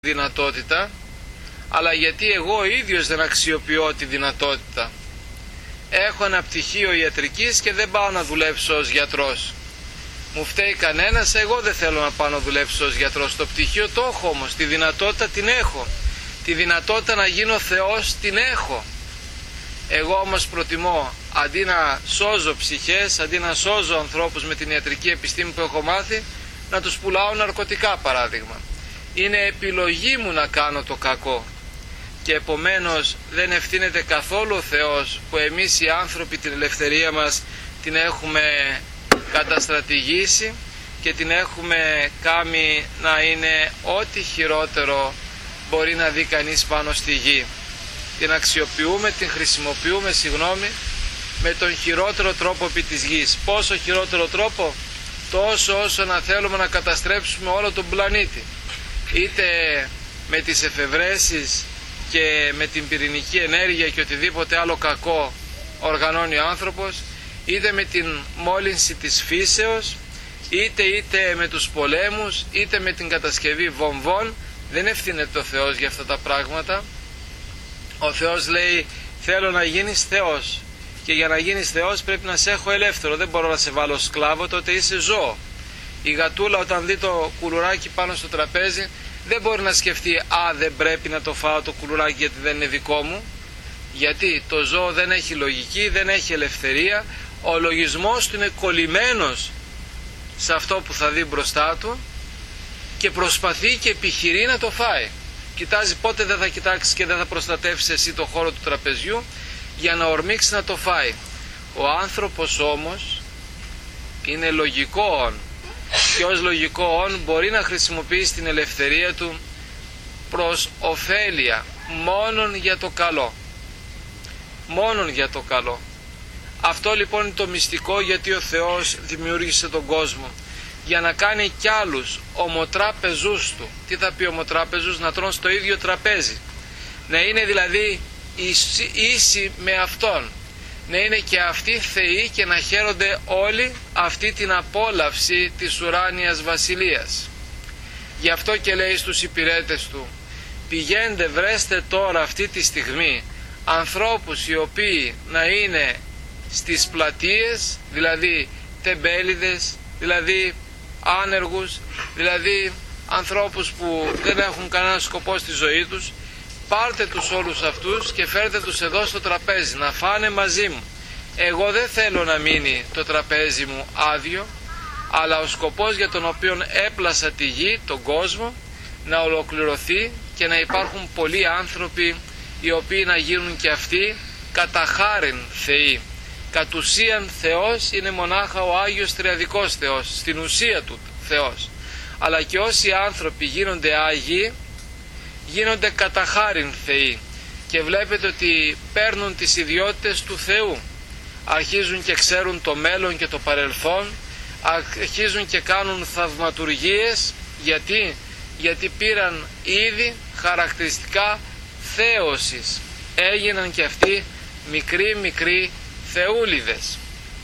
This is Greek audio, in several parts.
δυνατότητα, αλλά γιατί εγώ ο ίδιος δεν αξιοποιώ τη δυνατότητα. Έχω ένα πτυχίο ιατρικής και δεν πάω να δουλέψω ως γιατρός. Μου φταίει κανένας, εγώ δεν θέλω να πάω να δουλέψω ως γιατρός. Το πτυχίο το έχω όμως, τη δυνατότητα την έχω. Τη δυνατότητα να γίνω Θεός την έχω. Εγώ όμως προτιμώ, αντί να σώζω ψυχές, αντί να σώζω ανθρώπους με την ιατρική επιστήμη που έχω μάθει, να τους πουλάω ναρκωτικά παράδειγμα. Είναι επιλογή μου να κάνω το κακό. Και επομένως δεν ευθύνεται καθόλου ο Θεός που εμείς οι άνθρωποι την ελευθερία μας την έχουμε καταστρατηγήσει και την έχουμε κάνει να είναι ό,τι χειρότερο μπορεί να δει κανείς πάνω στη γη. Την αξιοποιούμε, την χρησιμοποιούμε, με τον χειρότερο τρόπο επί της γης. Πόσο χειρότερο τρόπο? Τόσο όσο να θέλουμε να καταστρέψουμε όλο τον πλανήτη. Είτε με τις εφευρέσεις και με την πυρηνική ενέργεια και οτιδήποτε άλλο κακό οργανώνει ο άνθρωπος, είτε με την μόλυνση της φύσεως, είτε με τους πολέμους, είτε με την κατασκευή βομβών. Δεν ευθύνεται ο Θεός για αυτά τα πράγματα. Ο Θεός λέει θέλω να γίνεις Θεός, και για να γίνεις Θεός πρέπει να σε έχω ελεύθερο, δεν μπορώ να σε βάλω σκλάβο, τότε είσαι ζώο. Η γατούλα όταν δει το κουλουράκι πάνω στο τραπέζι δεν μπορεί να σκεφτεί δεν πρέπει να το φάω το κουλουράκι γιατί δεν είναι δικό μου. Γιατί το ζώο δεν έχει λογική, δεν έχει ελευθερία. Ο λογισμός του είναι κολλημένος σε αυτό που θα δει μπροστά του και προσπαθεί και επιχειρεί να το φάει. Κοιτάζει πότε δεν θα κοιτάξει και δεν θα προστατεύσεις εσύ το χώρο του τραπεζιού για να ορμήξει να το φάει. Ο άνθρωπος όμως είναι λογικό όν, και ως λογικό όν μπορεί να χρησιμοποιήσει την ελευθερία του προς ωφέλεια, μόνον για το καλό. Μόνον για το καλό. Αυτό λοιπόν είναι το μυστικό, γιατί ο Θεός δημιούργησε τον κόσμο για να κάνει κι άλλους ομοτράπεζους του. Τι θα πει ομοτράπεζους? Να τρώνε στο ίδιο τραπέζι, να είναι δηλαδή ίσοι με Αυτόν, να είναι και αυτοί θεοί και να χαίρονται όλοι αυτή την απόλαυση της ουράνιας βασιλείας. Γι' αυτό και λέει στους υπηρέτες του, πηγαίνετε βρέστε τώρα αυτή τη στιγμή ανθρώπους οι οποίοι να είναι στις πλατείες, δηλαδή τεμπέληδες, δηλαδή άνεργους, δηλαδή ανθρώπους που δεν έχουν κανένα σκοπό στη ζωή τους. Πάρτε τους όλους αυτούς και φέρτε τους εδώ στο τραπέζι να φάνε μαζί μου. Εγώ δεν θέλω να μείνει το τραπέζι μου άδειο, αλλά ο σκοπός για τον οποίο έπλασα τη γη, τον κόσμο, να ολοκληρωθεί και να υπάρχουν πολλοί άνθρωποι οι οποίοι να γίνουν και αυτοί κατά χάριν θεοί. Κατ' ουσίαν Θεός είναι μονάχα ο Άγιος Τριαδικός Θεός, στην ουσία του Θεός. Αλλά και όσοι άνθρωποι γίνονται Άγιοι, γίνονται κατά χάριν θεοί, και βλέπετε ότι παίρνουν τις ιδιότητες του Θεού. Αρχίζουν και ξέρουν το μέλλον και το παρελθόν, αρχίζουν και κάνουν θαυματουργίες. Γιατί πήραν ήδη χαρακτηριστικά θέωσης. Έγιναν και αυτοί μικροί θεούλιδες.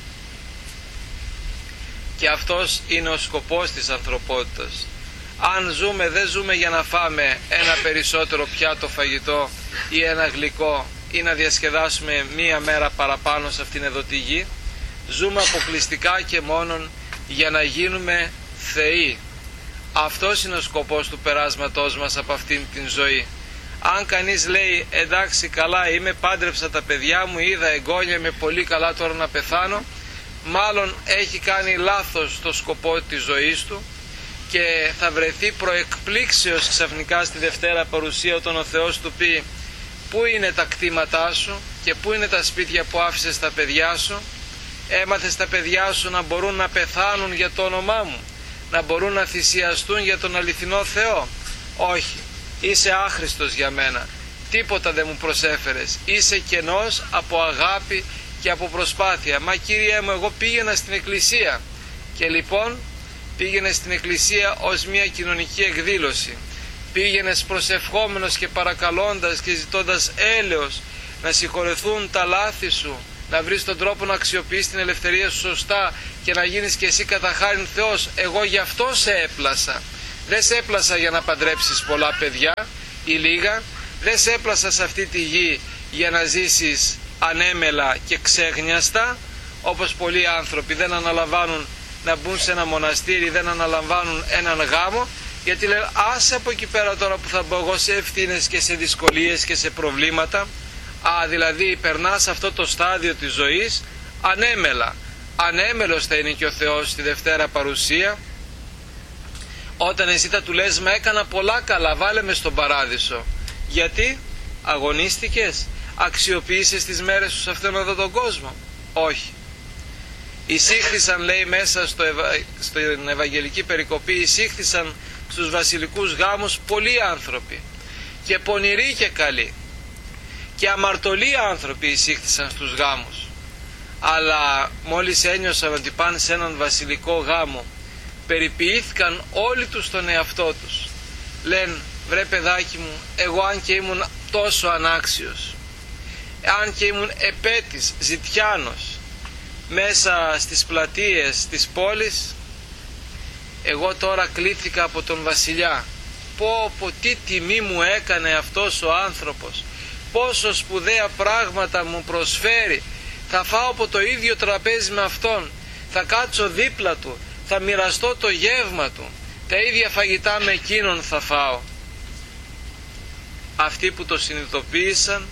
Και αυτός είναι ο σκοπός της ανθρωπότητας. Αν ζούμε, δεν ζούμε για να φάμε ένα περισσότερο πιάτο φαγητό ή ένα γλυκό ή να διασκεδάσουμε μία μέρα παραπάνω σε αυτήν εδώ τη γη. Ζούμε αποκλειστικά και μόνον για να γίνουμε θεοί. Αυτός είναι ο σκοπός του περάσματός μας από αυτήν την ζωή. Αν κανείς λέει εντάξει καλά είμαι, πάντρεψα τα παιδιά μου, είδα εγγόνια, είμαι πολύ καλά, τώρα να πεθάνω, μάλλον έχει κάνει λάθος το σκοπό της ζωής του και θα βρεθεί προεκπλήξεως ξαφνικά στη Δευτέρα Παρουσία όταν ο Θεός του πει πού είναι τα κτήματά σου και πού είναι τα σπίτια που άφησες στα παιδιά σου? Έμαθες τα παιδιά σου να μπορούν να πεθάνουν για το όνομά μου, να μπορούν να θυσιαστούν για τον αληθινό Θεό? Όχι, είσαι άχρηστος για μένα, τίποτα δεν μου προσέφερες, είσαι κενός από αγάπη και από προσπάθεια. Μα Κύριε μου, εγώ πήγαινα στην εκκλησία. Και λοιπόν πήγαινε στην εκκλησία ως μια κοινωνική εκδήλωση, πήγαινες προσευχόμενος και παρακαλώντας και ζητώντας έλεος να συγχωρεθούν τα λάθη σου, να βρεις τον τρόπο να αξιοποιείς την ελευθερία σου σωστά και να γίνεις και εσύ κατά χάριν Θεός. Εγώ γι' αυτό σε έπλασα, Δεν σε έπλασα για να παντρέψεις πολλά παιδιά ή λίγα. Δεν σε έπλασα σε αυτή τη γη για να ζήσεις ανέμελα και ξέγνιαστα, όπως πολλοί άνθρωποι δεν αναλαμβάνουν να μπουν σε ένα μοναστήρι, δεν αναλαμβάνουν έναν γάμο, γιατί λένε άσε από εκεί πέρα τώρα που θα μπω εγώ σε ευθύνες και σε δυσκολίες και σε προβλήματα. Δηλαδή περνάς αυτό το στάδιο της ζωής ανέμελα. Ανέμελος θα είναι και ο Θεός στη Δευτέρα Παρουσία, όταν εσύ θα του λες μα έκανα πολλά καλά, βάλε με στον παράδεισο. Γιατί αγωνίστηκες, αξιοποίησες τις μέρες σου σε αυτόν εδώ τον κόσμο? Όχι. Εισήχθησαν, λέει μέσα στην Ευαγγελική Περικοπή, εισήχθησαν στους βασιλικούς γάμους πολλοί άνθρωποι, και πονηροί και καλοί, και αμαρτωλοί άνθρωποι εισήχθησαν στους γάμους. Αλλά μόλις ένιωσαν ότι πάνε σε έναν βασιλικό γάμο, περιποιήθηκαν όλοι τους τον εαυτό τους. Λένε βρε παιδάκι μου, εγώ αν και ήμουν τόσο ανάξιος, αν και ήμουν επέτης, ζητιάνος, μέσα στις πλατείες της πόλης, εγώ τώρα κλήθηκα από τον βασιλιά. Πω τι τιμή μου έκανε αυτός ο άνθρωπος, πόσο σπουδαία πράγματα μου προσφέρει. Θα φάω από το ίδιο τραπέζι με αυτόν, θα κάτσω δίπλα του, θα μοιραστώ το γεύμα του, τα ίδια φαγητά με εκείνον θα φάω. Αυτοί που το συνειδητοποίησαν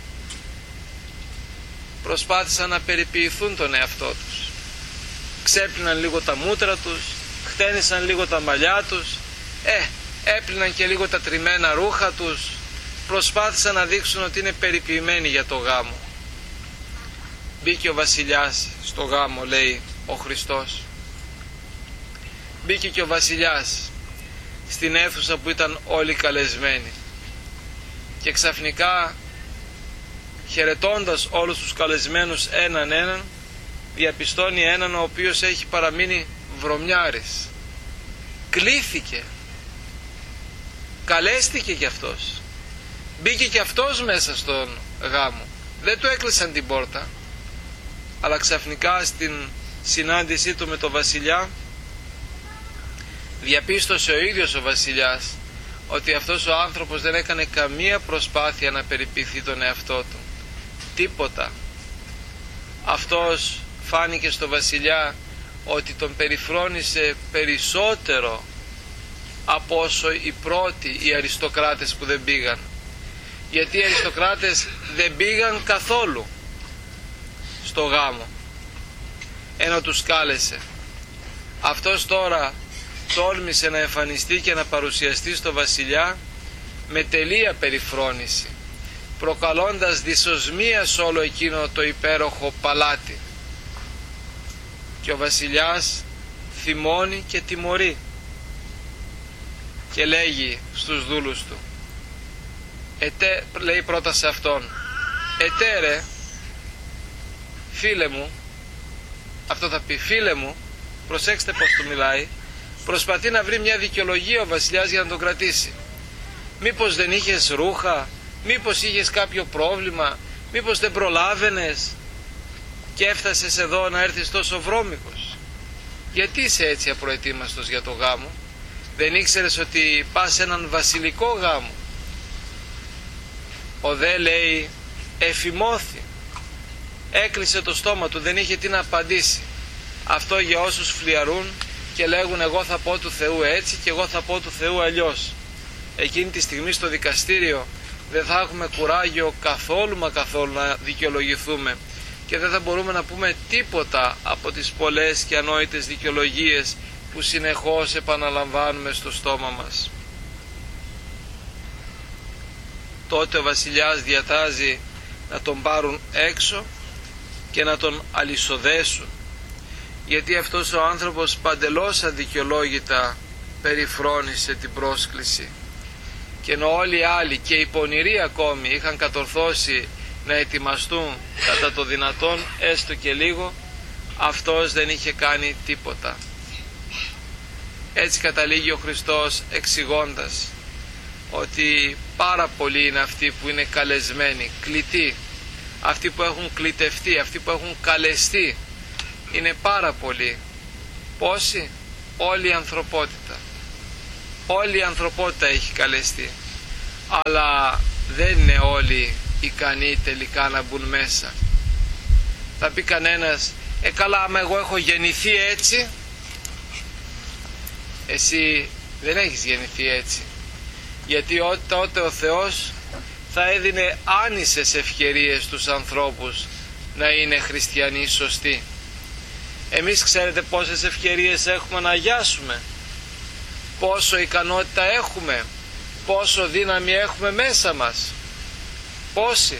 προσπάθησαν να περιποιηθούν τον εαυτό τους. Ξέπλυναν λίγο τα μούτρα τους, χτένισαν λίγο τα μαλλιά τους, έπλυναν και λίγο τα τριμμένα ρούχα τους, προσπάθησαν να δείξουν ότι είναι περιποιημένοι για το γάμο. Μπήκε ο βασιλιάς στο γάμο, λέει ο Χριστός. Μπήκε και ο βασιλιάς στην αίθουσα που ήταν όλοι καλεσμένοι, και ξαφνικά, χαιρετώντας όλους τους καλεσμένους έναν, διαπιστώνει έναν ο οποίος έχει παραμείνει βρωμιάρης. Κλήθηκε, καλέστηκε κι αυτός, μπήκε κι αυτός μέσα στον γάμο. Δεν του έκλεισαν την πόρτα, αλλά ξαφνικά στην συνάντησή του με τον βασιλιά διαπίστωσε ο ίδιος ο βασιλιάς ότι αυτός ο άνθρωπος δεν έκανε καμία προσπάθεια να περιποιηθεί τον εαυτό του. Τίποτα. Αυτός φάνηκε στο βασιλιά ότι τον περιφρόνησε περισσότερο από όσο οι πρώτοι, οι αριστοκράτες που δεν πήγαν. Γιατί οι αριστοκράτες δεν πήγαν καθόλου στο γάμο, ενώ τους κάλεσε. Αυτός τώρα τόλμησε να εμφανιστεί και να παρουσιαστεί στο βασιλιά με τελεία περιφρόνηση, προκαλώντας δυσοσμία σε όλο εκείνο το υπέροχο παλάτι. Και ο βασιλιάς θυμώνει και τιμωρεί και λέγει στους δούλους του, λέει πρώτα σε αυτόν, ετέρε, φίλε μου, αυτό θα πει, φίλε μου, προσέξτε πως του μιλάει, προσπαθεί να βρει μια δικαιολογία ο βασιλιάς για να τον κρατήσει. Μήπως δεν είχες ρούχα, μήπως είχες κάποιο πρόβλημα, μήπως δεν προλάβαινες και έφτασες εδώ να έρθεις τόσο βρώμικος? Γιατί είσαι έτσι απροετοίμαστος για το γάμο? Δεν ήξερες ότι πας σε έναν βασιλικό γάμο? Ο δε, λέει, εφημώθη, έκλεισε το στόμα του, δεν είχε τι να απαντήσει. Αυτό για όσους φλιαρούν και λέγουν εγώ θα πω του Θεού έτσι και εγώ θα πω του Θεού αλλιώς. Εκείνη τη στιγμή στο δικαστήριο δεν θα έχουμε κουράγιο καθόλου μα καθόλου να δικαιολογηθούμε και δεν θα μπορούμε να πούμε τίποτα από τις πολλές και ανόητες δικαιολογίες που συνεχώς επαναλαμβάνουμε στο στόμα μας. Τότε ο βασιλιάς διατάζει να τον πάρουν έξω και να τον αλυσοδέσουν, γιατί αυτός ο άνθρωπος παντελώς αδικαιολόγητα περιφρόνησε την πρόσκληση, και ενώ όλοι οι άλλοι και οι πονηροί ακόμη είχαν κατορθώσει να ετοιμαστούν κατά το δυνατόν έστω και λίγο, αυτός δεν είχε κάνει τίποτα. Έτσι καταλήγει ο Χριστός εξηγώντας ότι πάρα πολλοί είναι αυτοί που είναι καλεσμένοι, κλητοί, αυτοί που έχουν κλητευτεί, αυτοί που έχουν καλεστεί, είναι πάρα πολλοί. Πόσοι? Όλη η ανθρωπότητα. Όλη η ανθρωπότητα έχει καλεστεί, αλλά δεν είναι όλοι ικανοί τελικά να μπουν μέσα. Θα πει κανένας, καλά, άμα εγώ έχω γεννηθεί έτσι. Εσύ δεν έχεις γεννηθεί έτσι, γιατί τότε ο Θεός θα έδινε άνισες ευκαιρίες στους ανθρώπους να είναι χριστιανοί σωστοί. Εμείς ξέρετε πόσες ευκαιρίες έχουμε να αγιάσουμε, πόσο ικανότητα έχουμε, πόσο δύναμη έχουμε μέσα μας. Πόση?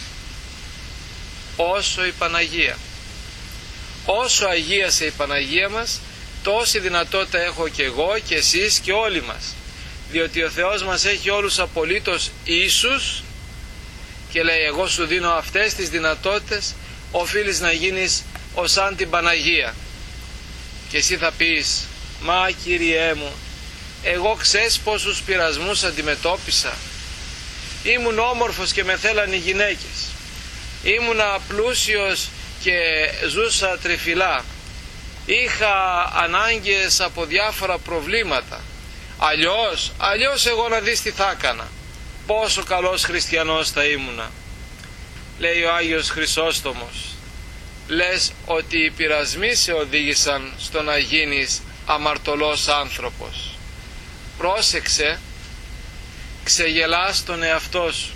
Όσο η Παναγία. Όσο αγίασε η Παναγία μας, τόση δυνατότητα έχω και εγώ και εσείς και όλοι μας, διότι ο Θεός μας έχει όλους απολύτως ίσους και λέει, εγώ σου δίνω αυτές τις δυνατότητες, οφείλεις να γίνεις ως σαν την Παναγία. Και εσύ θα πεις, μα Κύριέ μου, εγώ ξέρεις πόσους πειρασμούς αντιμετώπισα. Ήμουν όμορφος και με θέλαν οι γυναίκες, ήμουνα πλούσιος και ζούσα τριφυλά, είχα ανάγκες από διάφορα προβλήματα. Αλλιώς εγώ να δεις τι θα έκανα, πόσο καλός χριστιανός θα ήμουνα. Λέει ο Άγιος Χρυσόστομος, λες ότι οι πειρασμοί σε οδήγησαν στο να γίνεις αμαρτωλός άνθρωπος. Πρόσεξε, ξεγελάς τον εαυτό σου.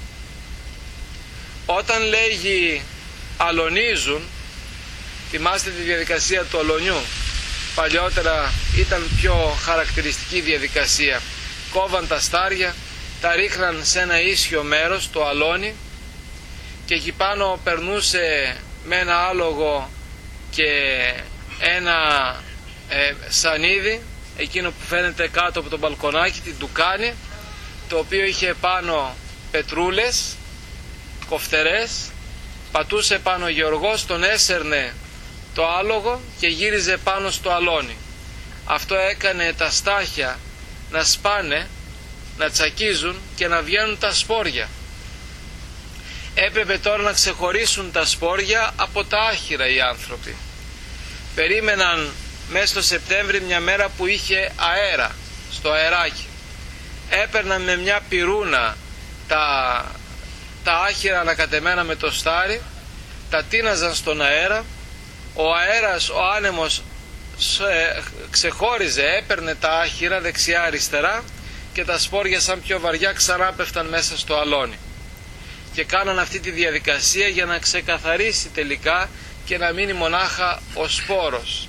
Όταν λέγει αλωνίζουν, θυμάστε τη διαδικασία του αλωνιού, παλιότερα ήταν πιο χαρακτηριστική διαδικασία. Κόβαν τα στάρια, τα ρίχναν σε ένα ίσιο μέρος, το αλόνι, και εκεί πάνω περνούσε με ένα άλογο και ένα σανίδι, εκείνο που φαίνεται κάτω από το μπαλκονάκι, την ντουκάνη, το οποίο είχε πάνω πετρούλες, κοφτερές, πατούσε πάνω ο γεωργός, τον έσερνε το άλογο και γύριζε πάνω στο αλόνι. Αυτό έκανε τα στάχια να σπάνε, να τσακίζουν και να βγαίνουν τα σπόρια. Έπρεπε τώρα να ξεχωρίσουν τα σπόρια από τα άχυρα οι άνθρωποι. Περίμεναν μέσα στο Σεπτέμβρη μια μέρα που είχε αέρα, στο αεράκι. Έπαιρναν με μια πυρούνα τα άχυρα ανακατεμένα με το στάρι, τα τίναζαν στον αέρα, ο αέρας, ο άνεμος ξεχώριζε, έπαιρνε τα άχυρα δεξιά αριστερά και τα σπόρια σαν πιο βαριά ξανά πέφταν μέσα στο αλόνι. Και κάναν αυτή τη διαδικασία για να ξεκαθαρίσει τελικά και να μείνει μονάχα ο σπόρος.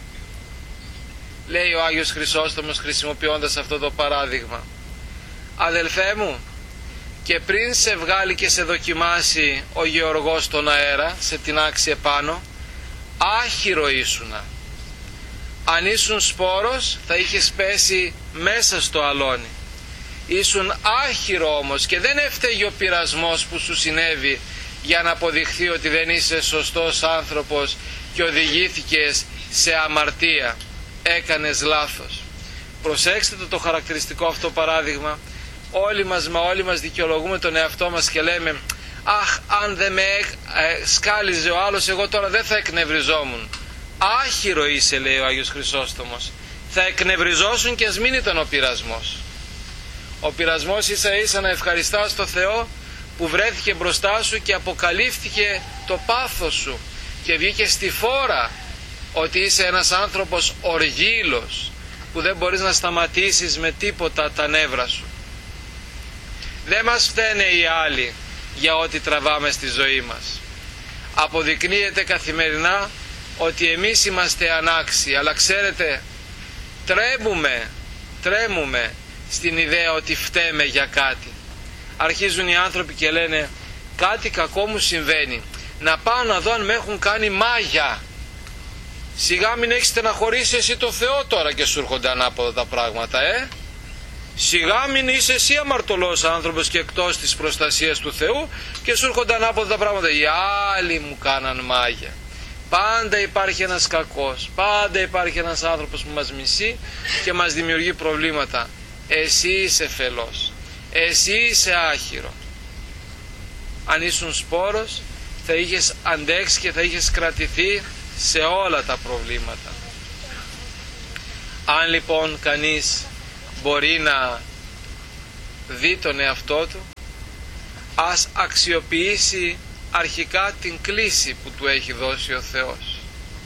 Λέει ο Άγιος Χρυσόστομος χρησιμοποιώντας αυτό το παράδειγμα, αδελφέ μου, και πριν σε βγάλει και σε δοκιμάσει ο γεωργός στον αέρα, σε τινάξει επάνω, άχυρο ήσουνα. Αν ήσουν σπόρος θα είχες πέσει μέσα στο αλόνι. Ήσουν άχυρο όμως και δεν έφταιγε ο πειρασμός που σου συνέβη για να αποδειχθεί ότι δεν είσαι σωστός άνθρωπος και οδηγήθηκες σε αμαρτία, έκανες λάθος. Προσέξτε το χαρακτηριστικό αυτό παράδειγμα. Όλοι μας δικαιολογούμε τον εαυτό μας και λέμε, αχ, αν δεν με σκάλιζε ο άλλος, εγώ τώρα δεν θα εκνευριζόμουν. Άχυρο είσαι, λέει ο Άγιος Χρυσόστομος. Θα εκνευριζόσουν και ας μην ήταν ο πειρασμός. Ο πειρασμός ίσα ίσα να ευχαριστάς το Θεό που βρέθηκε μπροστά σου και αποκαλύφθηκε το πάθος σου και βγήκε στη φόρα ότι είσαι ένας άνθρωπος οργήλος που δεν μπορείς να σταματήσεις με τίποτα τα νεύρα σου. Δεν μας φταίνε οι άλλοι για ό,τι τραβάμε στη ζωή μας. Αποδεικνύεται καθημερινά ότι εμείς είμαστε ανάξιοι, αλλά ξέρετε, τρέμουμε στην ιδέα ότι φταίμε για κάτι. Αρχίζουν οι άνθρωποι και λένε, κάτι κακό μου συμβαίνει, να πάω να δω αν με έχουν κάνει μάγια. Σιγά μην έχεις στεναχωρήσει εσύ το Θεό τώρα και σου έρχονται ανάποδα τα πράγματα, Σιγά μην είσαι εσύ αμαρτωλός άνθρωπος και εκτός της προστασίας του Θεού και σου έρχονται ανάποδα τα πράγματα. Οι άλλοι μου κάναν μάγια. Πάντα υπάρχει ένας κακός, πάντα υπάρχει ένας άνθρωπος που μας μισεί και μας δημιουργεί προβλήματα. Εσύ είσαι φελός, εσύ είσαι άχυρο. Αν ήσουν σπόρος θα είχες αντέξει και θα είχες κρατηθεί σε όλα τα προβλήματα. Αν λοιπόν κανείς μπορεί να δει τον εαυτό του, ας αξιοποιήσει αρχικά την κλίση που του έχει δώσει ο Θεός.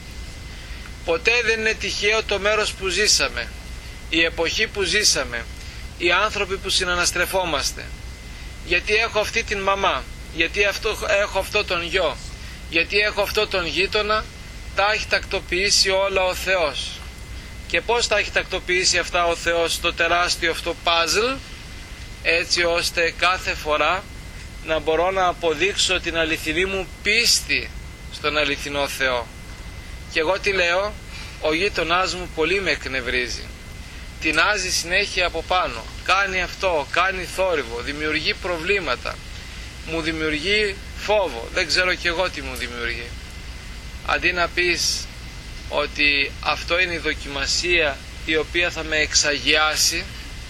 Ποτέ δεν είναι τυχαίο το μέρος που ζήσαμε, η εποχή που ζήσαμε, οι άνθρωποι που συναναστρεφόμαστε. Γιατί έχω αυτή την μαμά, γιατί έχω αυτό τον γιο, γιατί έχω αυτό τον γείτονα, τα έχει τακτοποιήσει όλα ο Θεός. Και πώς τα έχει τακτοποιήσει αυτά ο Θεός στο τεράστιο αυτό παζλ? Έτσι ώστε κάθε φορά να μπορώ να αποδείξω την αληθινή μου πίστη στον αληθινό Θεό. Και εγώ τι λέω? Ο γείτονάς μου πολύ με εκνευρίζει, τεινάζει συνέχεια από πάνω, κάνει αυτό, κάνει θόρυβο, δημιουργεί προβλήματα, μου δημιουργεί φόβο, δεν ξέρω κι εγώ τι μου δημιουργεί. Αντί να πεις ότι αυτό είναι η δοκιμασία η οποία θα με εξαγιάσει,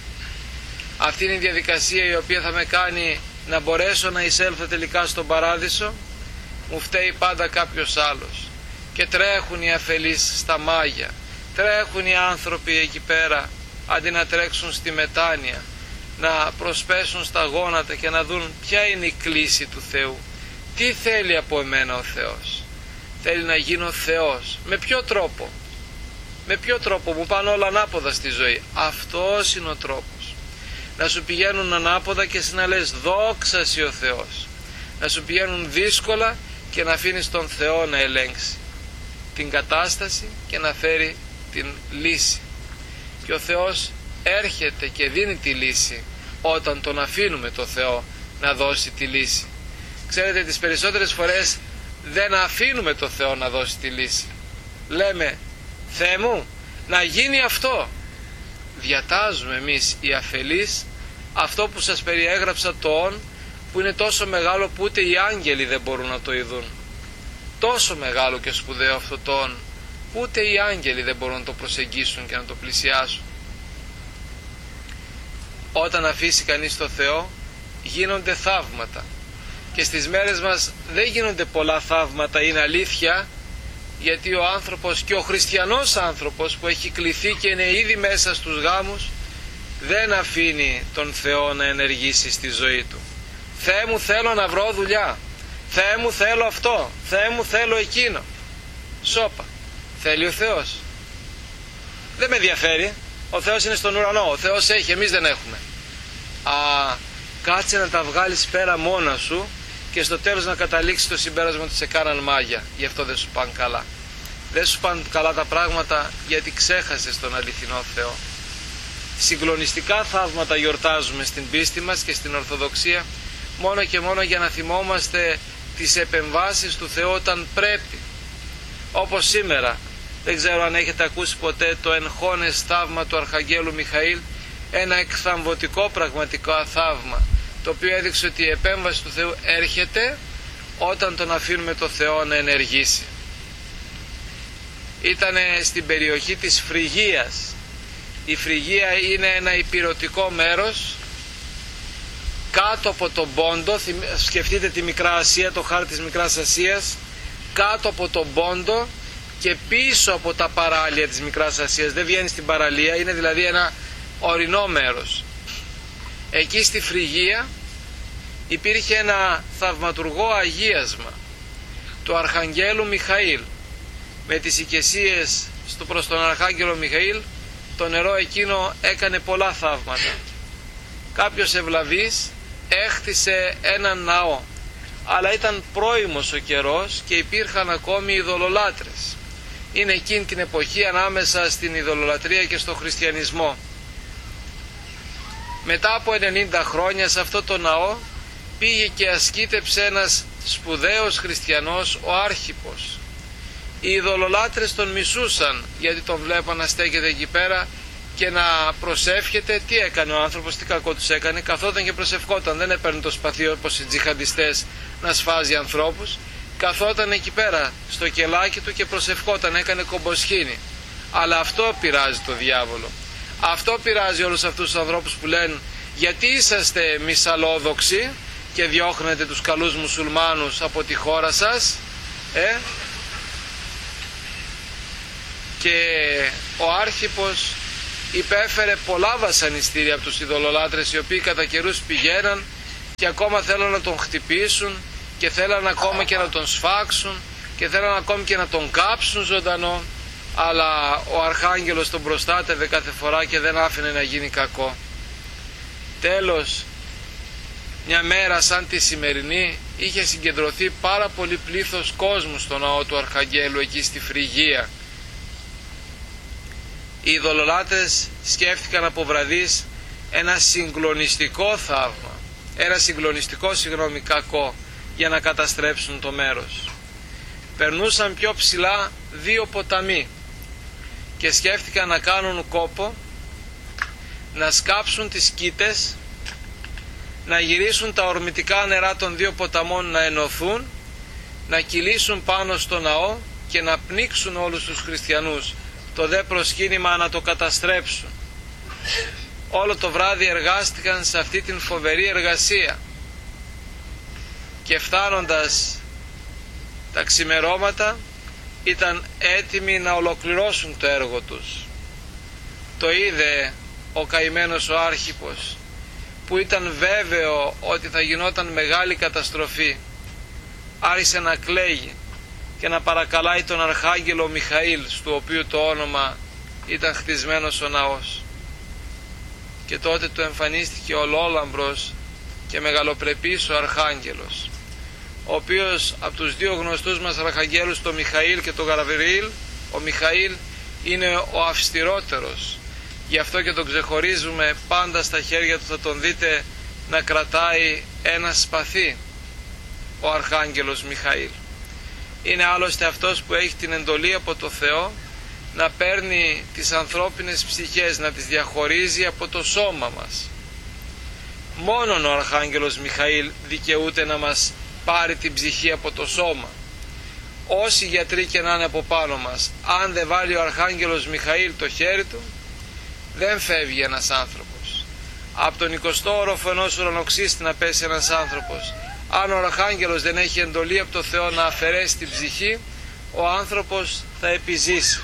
αυτή είναι η διαδικασία η οποία θα με κάνει να μπορέσω να εισέλθω τελικά στον παράδεισο, μου φταίει πάντα κάποιος άλλος. Και τρέχουν οι αφελείς στα μάγια, τρέχουν οι άνθρωποι εκεί πέρα, αντί να τρέξουν στη μετάνοια, να προσπέσουν στα γόνατα και να δουν ποια είναι η κλίση του Θεού. Τι θέλει από εμένα ο Θεός? Θέλει να γίνω Θεός. Με ποιο τρόπο? Με ποιο τρόπο? Μου πάνε όλα ανάποδα στη ζωή. Αυτός είναι ο τρόπος. Να σου πηγαίνουν ανάποδα και εσύ να λες δόξα σοι ο Θεός. Να σου πηγαίνουν δύσκολα και να αφήνεις τον Θεό να ελέγξει την κατάσταση και να φέρει την λύση. Και ο Θεός έρχεται και δίνει τη λύση όταν τον αφήνουμε το Θεό να δώσει τη λύση. Ξέρετε, τις περισσότερες φορές δεν αφήνουμε το Θεό να δώσει τη λύση. Λέμε, Θεέ μου, να γίνει αυτό. Διατάζουμε εμείς οι αφελείς αυτό που σας περιέγραψα, το όν, που είναι τόσο μεγάλο που ούτε οι άγγελοι δεν μπορούν να το ειδούν. Τόσο μεγάλο και σπουδαίο αυτό το όν, που ούτε οι άγγελοι δεν μπορούν να το προσεγγίσουν και να το πλησιάσουν. Όταν αφήσει κανείς το Θεό, γίνονται θαύματα. Και στις μέρες μας δεν γίνονται πολλά θαύματα, είναι αλήθεια, γιατί ο άνθρωπος και ο χριστιανός άνθρωπος που έχει κληθεί και είναι ήδη μέσα στους γάμους, δεν αφήνει τον Θεό να ενεργήσει στη ζωή του. Θεέ μου, θέλω να βρω δουλειά. Θεέ μου, θέλω αυτό. Θεέ μου, θέλω εκείνο. Σώπα. Θέλει ο Θεός? Δεν με ενδιαφέρει. Ο Θεός είναι στον ουρανό. Ο Θεός έχει, εμείς δεν έχουμε. Κάτσε να τα βγάλεις πέρα μόνα σου και στο τέλος να καταλήξεις το συμπέρασμα ότι σε κάναν μάγια. Γι' αυτό δεν σου πάνε καλά. Δεν σου πάνε καλά τα πράγματα γιατί ξέχασες τον αληθινό Θεό. Συγκλονιστικά θαύματα γιορτάζουμε στην πίστη μας και στην Ορθοδοξία, μόνο και μόνο για να θυμόμαστε τις επεμβάσεις του Θεού όταν πρέπει. Όπως σήμερα, δεν ξέρω αν έχετε ακούσει ποτέ το εγχώνες θαύμα του Αρχαγγέλου Μιχαήλ, ένα εκθαμβωτικό πραγματικό θαύμα, το οποίο έδειξε ότι η επέμβαση του Θεού έρχεται όταν τον αφήνουμε το Θεό να ενεργήσει. Ήτανε στην περιοχή της Φρυγίας. Η Φρυγία είναι ένα ηπειρωτικό μέρος κάτω από τον Πόντο. Σκεφτείτε τη Μικρά Ασία, το χάρτη της Μικράς Ασίας, κάτω από τον Πόντο και πίσω από τα παράλια της Μικράς Ασίας. Δεν βγαίνει στην παραλία, είναι δηλαδή ένα ορεινό μέρος. Εκεί στη Φρυγία υπήρχε ένα θαυματουργό αγίασμα του Αρχαγγέλου Μιχαήλ. Με τις οικεσίες προς τον Αρχάγγελο Μιχαήλ, το νερό εκείνο έκανε πολλά θαύματα. Κάποιος ευλαβής έχτισε έναν ναό, αλλά ήταν πρώιμος ο καιρός και υπήρχαν ακόμη ειδωλολάτρες. Είναι εκείνη την εποχή ανάμεσα στην ειδωλολατρία και στο χριστιανισμό. Μετά από 90 χρόνια σε αυτό το ναό πήγε και ασκήτεψε ένας σπουδαίος χριστιανός, ο Άρχιππος. Οι ειδωλολάτρες τον μισούσαν γιατί τον βλέπαν να στέκεται εκεί πέρα και να προσεύχεται. Τι έκανε ο άνθρωπος, τι κακό τους έκανε? Καθόταν και προσευχόταν. Δεν έπαιρνε το σπαθί όπως οι τζιχαντιστές να σφάζει ανθρώπους. Καθόταν εκεί πέρα στο κελάκι του και προσευχόταν, έκανε κομποσχήνη. Αλλά αυτό πειράζει το διάβολο. Αυτό πειράζει όλους αυτούς τους ανθρώπους που λένε γιατί είσαστε μυσαλλόδοξοι και διώχνετε τους καλούς μουσουλμάνους από τη χώρα σας. Και ο Άρχιππος υπέφερε πολλά βασανιστήρια από τους ειδωλολάτρες, οι οποίοι κατά καιρούς πηγαίναν και ακόμα θέλουν να τον χτυπήσουν και θέλαν ακόμα και να τον σφάξουν και θέλαν ακόμη και να τον κάψουν ζωντανό, αλλά ο Αρχάγγελος τον προστάτευε κάθε φορά και δεν άφηνε να γίνει κακό. Τέλος, μια μέρα σαν τη σημερινή είχε συγκεντρωθεί πάρα πολύ πλήθος κόσμου στο ναό του Αρχαγγέλου εκεί στη Φρυγία. Οι ειδωλολάτρες σκέφτηκαν από βραδείς ένα συγκλονιστικό θαύμα, ένα συγκλονιστικό κακό για να καταστρέψουν το μέρος. Περνούσαν πιο ψηλά 2 ποταμοί και σκέφτηκαν να κάνουν κόπο, να σκάψουν τις κήτες, να γυρίσουν τα ορμητικά νερά των 2 ποταμών να ενωθούν, να κυλήσουν πάνω στο ναό και να πνίξουν όλους τους χριστιανούς, το δε προσκύνημα να το καταστρέψουν. Όλο το βράδυ εργάστηκαν σε αυτή την φοβερή εργασία και φτάνοντας τα ξημερώματα ήταν έτοιμοι να ολοκληρώσουν το έργο τους. Το είδε ο καημένος ο Άρχιπος, που ήταν βέβαιο ότι θα γινόταν μεγάλη καταστροφή. Άρχισε να κλαίγει και να παρακαλάει τον Αρχάγγελο Μιχαήλ, στο οποίο το όνομα ήταν χτισμένος ο ναός. Και τότε του εμφανίστηκε ολόλαμπρος και μεγαλοπρεπής ο Αρχάγγελος, ο οποίος από τους 2 γνωστούς μας Αρχαγγέλους, τον Μιχαήλ και τον Γαβριήλ, ο Μιχαήλ είναι ο αυστηρότερος. Γι' αυτό και τον ξεχωρίζουμε πάντα στα χέρια του, θα τον δείτε να κρατάει ένα σπαθί, ο Αρχάγγελος Μιχαήλ. Είναι άλλωστε αυτός που έχει την εντολή από το Θεό να παίρνει τις ανθρώπινες ψυχές, να τις διαχωρίζει από το σώμα μας. Μόνον ο Αρχάγγελος Μιχαήλ δικαιούται να μας πάρει την ψυχή από το σώμα. Όσοι γιατροί και να είναι από πάνω μας, αν δεν βάλει ο Αρχάγγελος Μιχαήλ το χέρι του, δεν φεύγει ένας άνθρωπος. Από τον 20ο όροφο ενός ουρανοξύστη να πέσει ένας άνθρωπος, αν ο Αρχάγγελος δεν έχει εντολή από το Θεό να αφαιρέσει την ψυχή, ο άνθρωπος θα επιζήσει.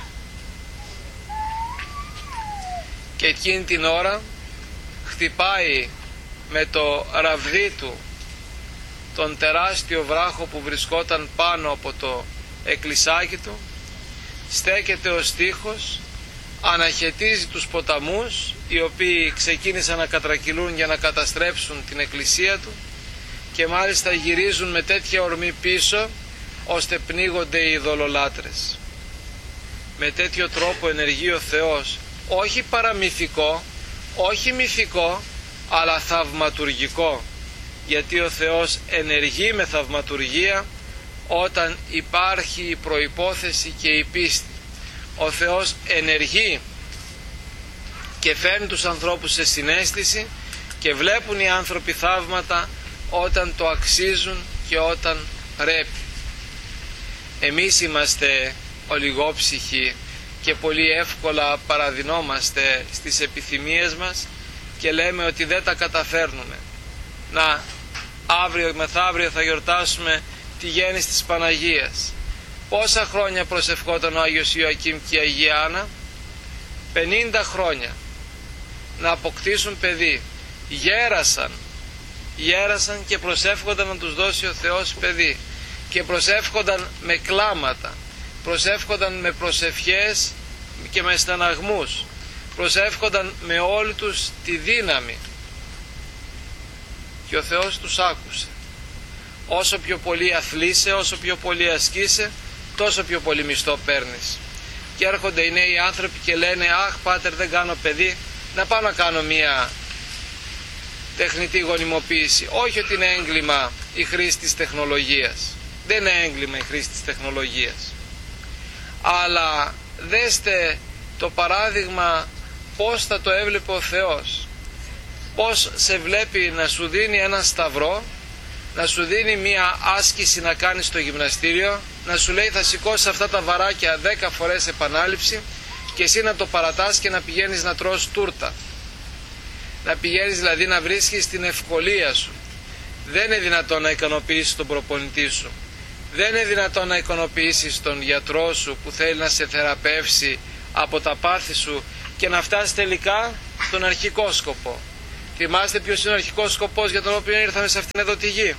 Και εκείνη την ώρα χτυπάει με το ραβδί του τον τεράστιο βράχο που βρισκόταν πάνω από το εκκλησάκι του, στέκεται ο στίχος, αναχαιτίζει τους ποταμούς, οι οποίοι ξεκίνησαν να κατρακυλούν για να καταστρέψουν την εκκλησία του, και μάλιστα γυρίζουν με τέτοια ορμή πίσω ώστε πνίγονται οι ειδωλολάτρες. Με τέτοιο τρόπο ενεργεί ο Θεός, όχι παραμυθικό, όχι μυθικό, αλλά θαυματουργικό, γιατί ο Θεός ενεργεί με θαυματουργία όταν υπάρχει η προϋπόθεση και η πίστη. Ο Θεός ενεργεί και φέρνει τους ανθρώπους σε συναίσθηση και βλέπουν οι άνθρωποι θαύματα όταν το αξίζουν και όταν πρέπει. Εμείς είμαστε ολιγόψυχοι και πολύ εύκολα παραδεινόμαστε στις επιθυμίες μας και λέμε ότι δεν τα καταφέρνουμε. Να, αύριο μεθαύριο θα γιορτάσουμε τη γέννηση της Παναγίας. Πόσα χρόνια προσευχόταν ο Άγιος Ιωακήμ και η Αγία Άννα? 50 χρόνια να αποκτήσουν παιδί. Γέρασαν και προσεύχονταν να τους δώσει ο Θεός παιδί, και προσεύχονταν με κλάματα, προσεύχονταν με προσευχές και με στεναγμούς, προσεύχονταν με όλη τους τη δύναμη, και ο Θεός τους άκουσε. Όσο πιο πολύ αθλείσαι, όσο πιο πολύ ασκείσαι, τόσο πιο πολύ μισθό παίρνεις. Και έρχονται οι νέοι άνθρωποι και λένε, αχ πάτερ, δεν κάνω παιδί, να πάω να κάνω μία τεχνητή γονιμοποίηση. Όχι ότι είναι έγκλημα η χρήση της τεχνολογίας, δεν είναι έγκλημα η χρήση της τεχνολογίας, αλλά δέστε το παράδειγμα πώς θα το έβλεπε ο Θεός, πώς σε βλέπει να σου δίνει ένα σταυρό, να σου δίνει μία άσκηση να κάνεις στο γυμναστήριο, να σου λέει θα σηκώσεις αυτά τα βαράκια 10 φορές επανάληψη, και εσύ να το παρατάς και να πηγαίνεις να τρως τούρτα, να πηγαίνεις δηλαδή να βρίσκεις την ευκολία σου. Δεν είναι δυνατόν να ικανοποιήσεις τον προπονητή σου, δεν είναι δυνατόν να ικανοποιήσεις τον γιατρό σου που θέλει να σε θεραπεύσει από τα πάθη σου και να φτάσει τελικά στον αρχικό σκοπό. Θυμάστε ποιος είναι ο αρχικός σκοπός για τον οποίο ήρθαμε σε αυτήν εδώ τη γη?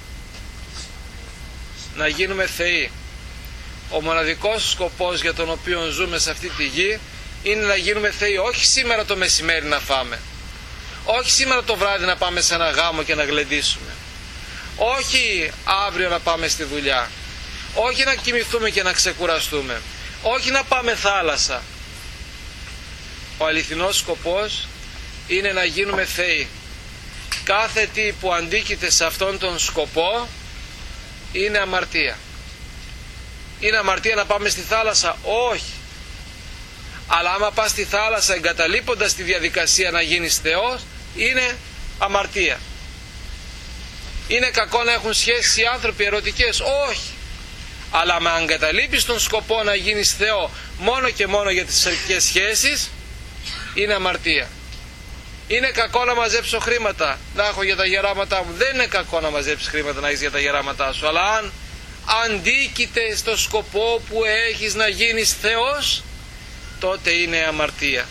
Να γίνουμε θεοί. Ο μοναδικός σκοπός για τον οποίο ζούμε σε αυτή τη γη είναι να γίνουμε θεοί. Όχι σήμερα το μεσημέρι να φάμε, όχι σήμερα το βράδυ να πάμε σε ένα γάμο και να γλεντήσουμε, όχι αύριο να πάμε στη δουλειά, όχι να κοιμηθούμε και να ξεκουραστούμε, όχι να πάμε θάλασσα. Ο αληθινός σκοπός είναι να γίνουμε θεοί. Κάθε τι που αντίκειται σε αυτόν τον σκοπό είναι αμαρτία. Είναι αμαρτία να πάμε στη θάλασσα? Όχι. Αλλά άμα πας στη θάλασσα εγκαταλείποντας τη διαδικασία να γίνεις θεός, είναι αμαρτία. Είναι κακό να έχουν σχέσεις οι άνθρωποι ερωτικές? Όχι. Αλλά άμα εγκαταλείπεις τον σκοπό να γίνεις θεό μόνο και μόνο για τις ερωτικές σχέσεις, είναι αμαρτία. Είναι κακό να μαζέψω χρήματα, να έχω για τα γεράματά μου? Δεν είναι κακό να μαζέψεις χρήματα να έχεις για τα γεράματά σου, αλλά αν αντίκειται στο σκοπό που έχεις να γίνεις θεός, τότε είναι αμαρτία.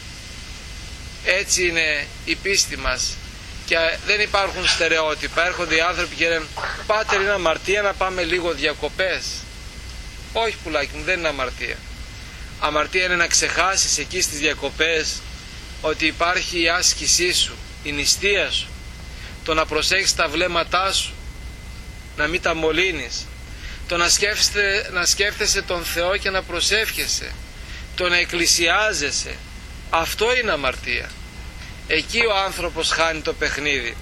Έτσι είναι η πίστη μας. Και δεν υπάρχουν στερεότυπα. Έρχονται οι άνθρωποι και λένε, πάτερ, είναι αμαρτία να πάμε λίγο διακοπές? Όχι πουλάκι μου, δεν είναι αμαρτία. Αμαρτία είναι να ξεχάσεις εκεί στις διακοπές ότι υπάρχει η άσκησή σου, η νηστεία σου, το να προσέχεις τα βλέμματά σου, να μην τα μολύνεις, το να σκέφτεσαι τον Θεό και να προσεύχεσαι, το να εκκλησιάζεσαι. Αυτό είναι αμαρτία. Εκεί ο άνθρωπος χάνει το παιχνίδι.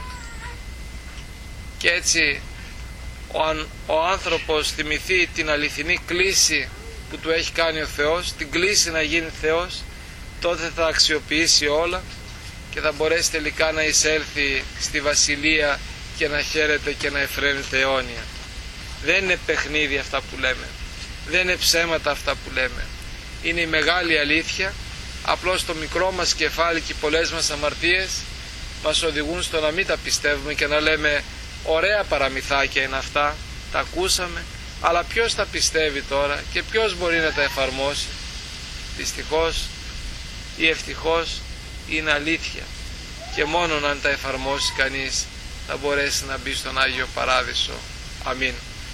Και έτσι ο άνθρωπος θυμηθεί την αληθινή κλίση που του έχει κάνει ο Θεός, την κλίση να γίνει Θεός, τότε θα αξιοποιήσει όλα και θα μπορέσει τελικά να εισέλθει στη βασιλεία και να χαίρεται και να εφραίνεται αιώνια. Δεν είναι παιχνίδι αυτά που λέμε, δεν είναι ψέματα αυτά που λέμε, είναι η μεγάλη αλήθεια. Απλώς το μικρό μας κεφάλι και οι πολλές μας αμαρτίες μας οδηγούν στο να μην τα πιστεύουμε και να λέμε, ωραία παραμυθάκια είναι αυτά, τα ακούσαμε, αλλά ποιος τα πιστεύει τώρα και ποιος μπορεί να τα εφαρμόσει? Δυστυχώς ή ευτυχώς είναι αλήθεια, και μόνον αν τα εφαρμόσει κανείς θα μπορέσει να μπει στον Άγιο Παράδεισο. Αμήν.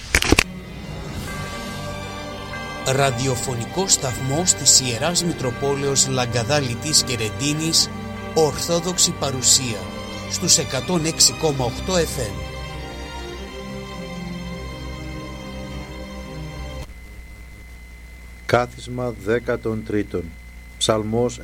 Ραδιοφωνικό σταθμός της Ιεράς Μητροπόλεως Λαγκαδά-Λιτής και Ρεντίνης, Ορθόδοξη παρουσία στους 106,8 FM. Κάθισμα 13. Ψαλμός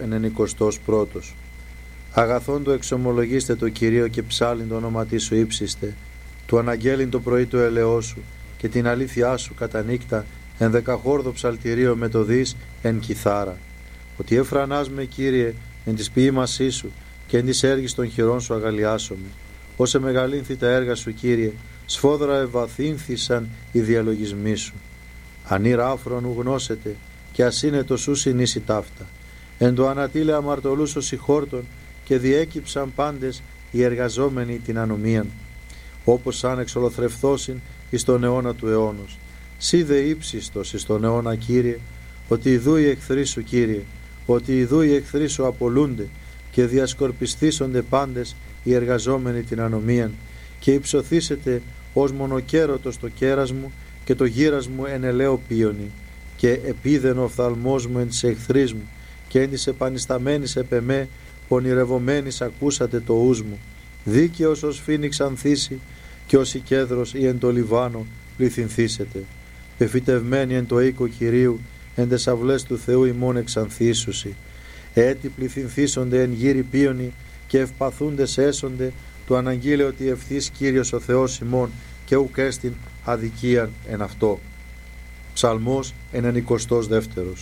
91. Αγαθόν το εξομολογήστε το Κυρίο και ψάλιν το όνομα σου ύψιστε, του αναγγέλιν το πρωί του ελαιός σου και την αλήθειά σου κατά νύκτα, εν δεκαχόρδο ψαλτηρίο με το δις εν κιθάρα. Ότι εφρανάς με, Κύριε, εν της ποίημασή σου και εν της έργης των χειρών σου αγαλιάσομαι. Όσε μεγαλύνθη τα έργα σου, Κύριε, σφόδρα ευαθύνθησαν οι διαλογισμοί σου. Ανήρα άφρον ου γνώσετε και ασύνετο σου συνήσει ταύτα. Εν το ανατήλε αμαρτωλούς ο συγχόρτων και διέκυψαν πάντες οι εργαζόμενοι την ανομίαν. Όπως σαν εξολοθρευθώσιν εις τον αιώνα του αιώνος. Σύ δε ύψιστος εις τον αιώνα, Κύριε, ότι ιδού οι εχθροί σου, Κύριε, ότι ιδού οι εχθροί σου απολούνται και διασκορπιστήσονται πάντες οι εργαζόμενοι την ανομίαν, και υψωθήσετε ως μονοκέρωτος το κέρας μου και το γύρας μου εν ελαίο πίονι, και επίδεν ο οφθαλμός μου εν της εχθρής μου και εν της επανισταμένης επ' εμέ πονηρευομένης ακούσατε το ους μου. Δίκαιος ως φοίνιξ ανθίσει και ως η κέδρος ή εν το Λιβάνο πληθυνθήσετε. Πεφυτευμένοι εν το οίκο Κυρίου, εν τες αυλές του Θεού ημών εξανθήσουσι. Έτι πληθυνθήσονται εν γύρι πίονι και ευπαθούντες έσονται του αναγγείλε ότι ευθύς Κύριος ο Θεός ημών και ουκ έστιν αδικίαν εν αυτό. Ψαλμός 92.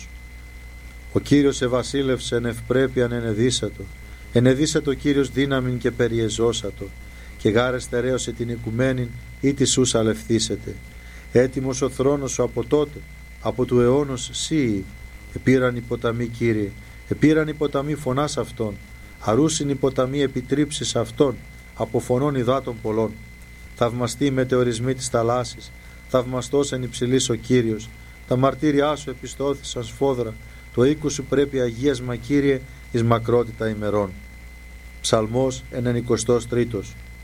Ο Κύριος ευασίλευσε εν ευπρέπειαν ενεδίσατο. Ενεδίσατο Κύριος δύναμην και περιεζώσατο. Και γάρε στερέωσε την οικουμένην ή τη σούς αλευθύσετε. Έτοιμος ο θρόνος σου από τότε, από του αιώνος σύοι. Επήραν οι ποταμοί, Κύριε, επήραν οι ποταμοί φωνάς αυτών. Αρούσιν οι ποταμοί επιτρίψεις αυτών, από φωνών υδάτων πολλών. Θαυμαστοί οι μετεωρισμοί της θαλάσσης, θαυμαστός εν υψηλής ο Κύριος. Τα μαρτύριά σου επιστώθησαν σφόδρα, το οίκο σου πρέπει αγίασμα, Κύριε, εις μακρότητα ημερών. Ψαλμός 93.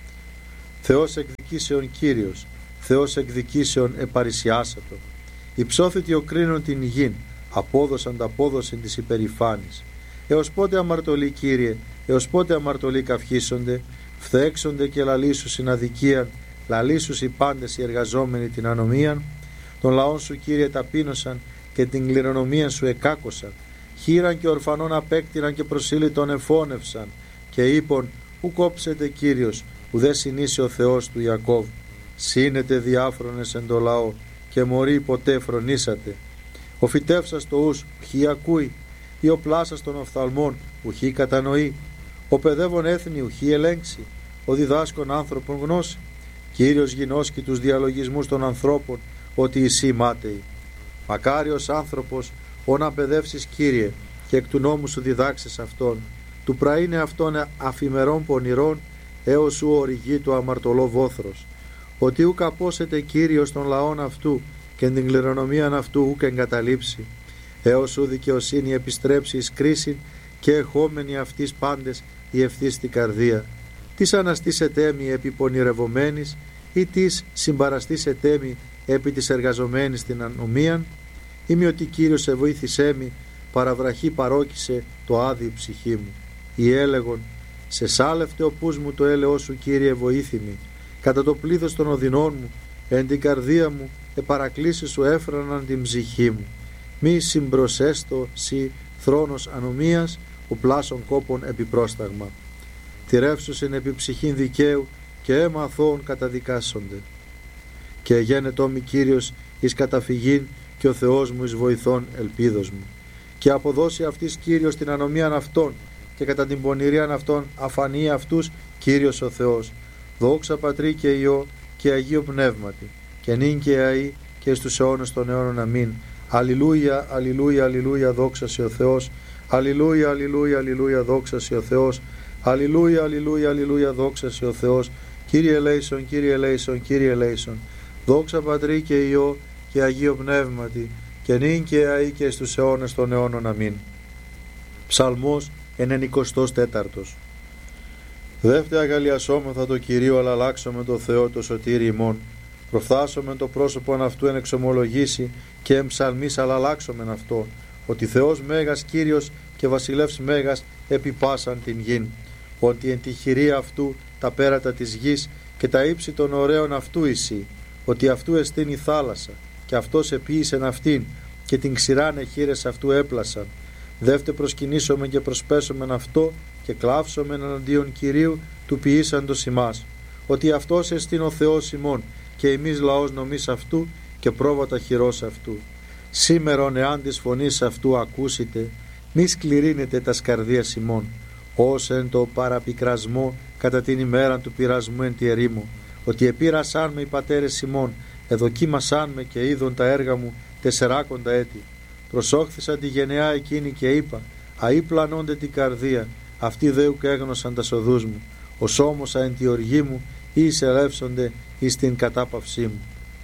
Θεός εκδικήσεων Κύριος, Θεός εκδικήσεων επαρισιάσατο. Υψώθητη οκρίνων την γην, απόδωσαν τα απόδοσιν της υπερηφάνης. Έως πότε αμαρτωλοί, Κύριε, έως πότε αμαρτωλοί καυχήσονται, φθέξονται και λαλήσουσιν αδικίαν, λαλήσους οι πάντες οι εργαζόμενοι την ανομίαν. Των λαών σου, Κύριε, ταπείνωσαν και την κληρονομία σου εκάκωσαν. Χείραν και ορφανών απέκτηναν και προσήλυτον εφώνευσαν. Και είπον, ου κόψετε Κύριος, ουδέ συνήσει ο Θεός του Ιακώβ. Σύνετε διάφρονες εν το λαό, και μωρί ποτέ φρονήσατε. Ο φυτεύσας το ους, ουχή ακούει, ή ο πλάσας των οφθαλμών, ουχή κατανοεί. Ο παιδεύων έθνη, ουχή ελέγξει, ο διδάσκων άνθρωπων γνώση. Κύριος γινώσκει τους διαλογισμούς των ανθρώπων, ότι εσύ μάταιοι. Μακάριος άνθρωπος, όν απαιδεύσεις, Κύριε, και εκ του νόμου σου διδάξεις αυτόν. Του πραήνε αυτόν αφημερών πονηρών, έως σου οριγεί το αμαρτωλό βόθρος. Ότι ουκ απόσετε Κύριος των λαών αυτού, και την κληρονομίαν αυτού ουκ εγκαταλείψει. Έως σου δικαιοσύνη επιστρέψει εις κρίσιν, και εχόμενοι αυτής πάντες η ευθύστη καρδία. Τις αναστήσετε μη επί πονηρευομένης, ή τις συμπαραστήσετε μη επί της εργαζομένης την ανομίαν. Είμαι ότι Κύριος σε βοήθησέ μη, παραβραχή παρόκησε το άδει ψυχή μου. Ή έλεγον, σε σάλευτε ο πούς μου το έλεος σου, Κύριε, βοήθημη. Κατά το πλήθος των οδυνών μου, εν την καρδία μου, επαρακλήσεις σου έφραναν την ψυχή μου. Μη συμπροσέστο σοι θρόνος ανομίας, ο πλάσων κόπων επιπρόσταγμα. Τηρεύσουσιν επί ψυχήν δικαίου, και αίμα αθώων καταδικάσονται. Και γένετό μη Κύριος εις καταφυγήν, και ο Θεός μου εις βοηθών ελπίδος μου. Και αποδώσει αυτής Κύριος την ανομίαν αυτών, και κατά την πονηρίαν αυτών αφανεί αυτούς Κύριος ο Θεός. Δόξα Πατρί και Υιό και Αγίο Πνεύματι, και νυν και αεί και στους αιώνες των αιώνων. Αμήν. Αλληλούια, αλληλούια, αλληλούια, δόξα σε ο Θεός. Αλληλούια, αλληλούια, αλληλούια, δόξα σε ο Θεός. Αλληλούια, αλληλούια, αλληλούια, δόξα σε ο Θεός. Κύριε ελέησον, Κύριε ελέησον, Κύριε ελέησον. Δόξα Πατρί και Υιό και Αγίο Πνεύματι, και νυν και αεί και στους αιώνες των αιώνων. Αμήν. Ψαλμός 94. Δεύτε αγαλιασόμεθα το Κυρίο, αλλά αλλάξομαι το Θεό το σωτήρι ημών. Προφθάσομεν το πρόσωπον αυτού εν εξομολογήσει, και εμψαλμής αλλά αλλάξομεν αυτό, ότι Θεός μέγας Κύριος και βασιλεύς μέγας επί πάσαν την γην. Ότι εν τη χειρία αυτού τα πέρατα της γης, και τα ύψη των ωραίων αυτού εισή. Ότι αυτού εστίν η θάλασσα, και αυτός επίησεν αυτήν, και την ξηράνε χείρες αυτού έπλασαν. Δεύτε προσκυνήσομεν και προσπέσομεν αυτό, και κλάψομεν εναντίον Κυρίου του ποιήσαντος ημάς. Ότι αυτός εστίν ο Θεός ημών, και εμείς λαός νομής αυτού, και πρόβατα χειρός αυτού. Σήμερον εάν της φωνής αυτού ακούσετε, μη σκληρύνετε τας καρδίας ημών, ως εν το παραπικρασμό κατά την ημέρα του πειρασμού εν τη ερήμο. Ότι επήρασάν με οι πατέρες ημών, εδοκίμασάν με και είδον τα έργα μου 40 έτη. Προσόχθησαν τη γενεά εκείνη και είπα, αεί πλανώνται την καρδία, αυτοί δεουκ έγνωσαν τα οδούς μου. Ως όμως εν τη οργή μου, ή εισελεύσονται εις την κατάπαυσή μου.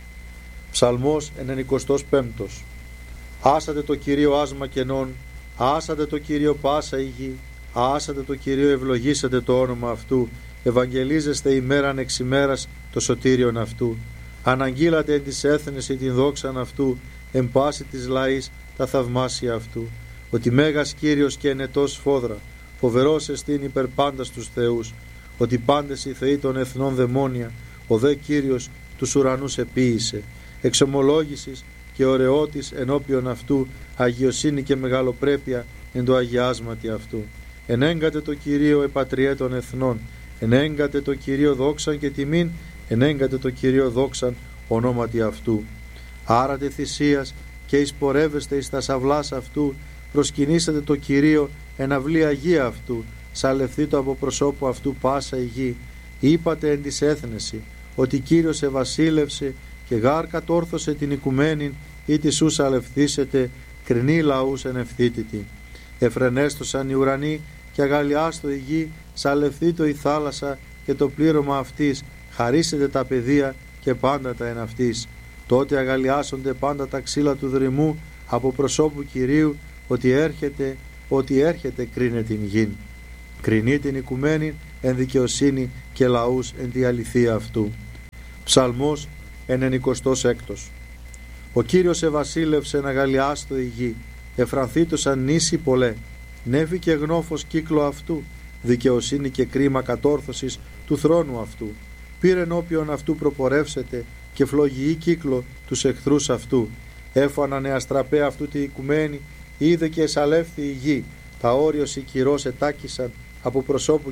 Ψαλμός 95. Άσατε το Κυρίο άσμα κενών, άσατε το Κυρίο πάσα η γη, άσατε το Κυρίο ευλογήσατε το όνομα αυτού, ευαγγελίζεστε ημέραν εξ ημέρας το σωτήριον αυτού. Αναγγείλατε εν της έθνεση την δόξαν αυτού, εν πάση της λαής τα θαυμάσια αυτού. Ότι μέγας Κύριος και ενετός φόδρα, φοβερός εστίν υπερ πάντα στους θεούς. Ότι πάντες οι θεοί των εθνών δαιμόνια, ο δε Κύριος τους ουρανούς επίησε. Εξομολόγησης και ωραιότης ενώπιον αυτού, αγιοσύνη και μεγαλοπρέπεια εν το αγιάσματι αυτού. Ενέγκατε το Κυρίο επατριέ των εθνών, ενέγκατε το Κυρίο δόξαν και τιμήν, ενέγκατε το Κυρίο δόξαν ονόματι αυτού. Άρατε θυσίας και εισπορεύεστε εις τα σαυλάς αυτού, προσκυνήσατε το Κυρίο εν αυλή αγία αυτού, σαλευθείτε από προσώπου αυτού πάσα η γη. Είπατε εν της έθνεση, ότι Κύριος ευασίλευσε και γάρ κατόρθωσε την οικουμένην, ή τη σου σαλευθήσετε, κρινή λαούς εν ευθύτητη. Εφρενέστοσαν οι ουρανοί και αγαλιάστο η γη, σαλευθήτω η θάλασσα και το πλήρωμα αυτής, χαρίσετε τα πεδία και πάντα τα εν αυτής. Τότε αγαλιάσονται πάντα τα ξύλα του δρυμού από προσώπου Κυρίου, ότι έρχεται ότι έρχεται κρίνε την γην. Κρινεί την οικουμένη εν δικαιοσύνη και λαούς εν τη αληθεία αυτού. Ψαλμός 96. Ο Κύριος εβασίλευσε να γαλλιάστο η γη, εφρανθήτωσαν νήσι πολλέ, νεύει και γνώφος κύκλο αυτού, δικαιοσύνη και κρίμα κατόρθωσης του θρόνου αυτού. Πήρε ενώπιον αυτού προπορεύσετε και φλογιή κύκλο τους εχθρούς αυτού. Έφανα νεαστραπέ αυτού τη οικουμένη, είδε και εσαλεύθη η γη. Τα όριος οι κυρός ετάκησαν από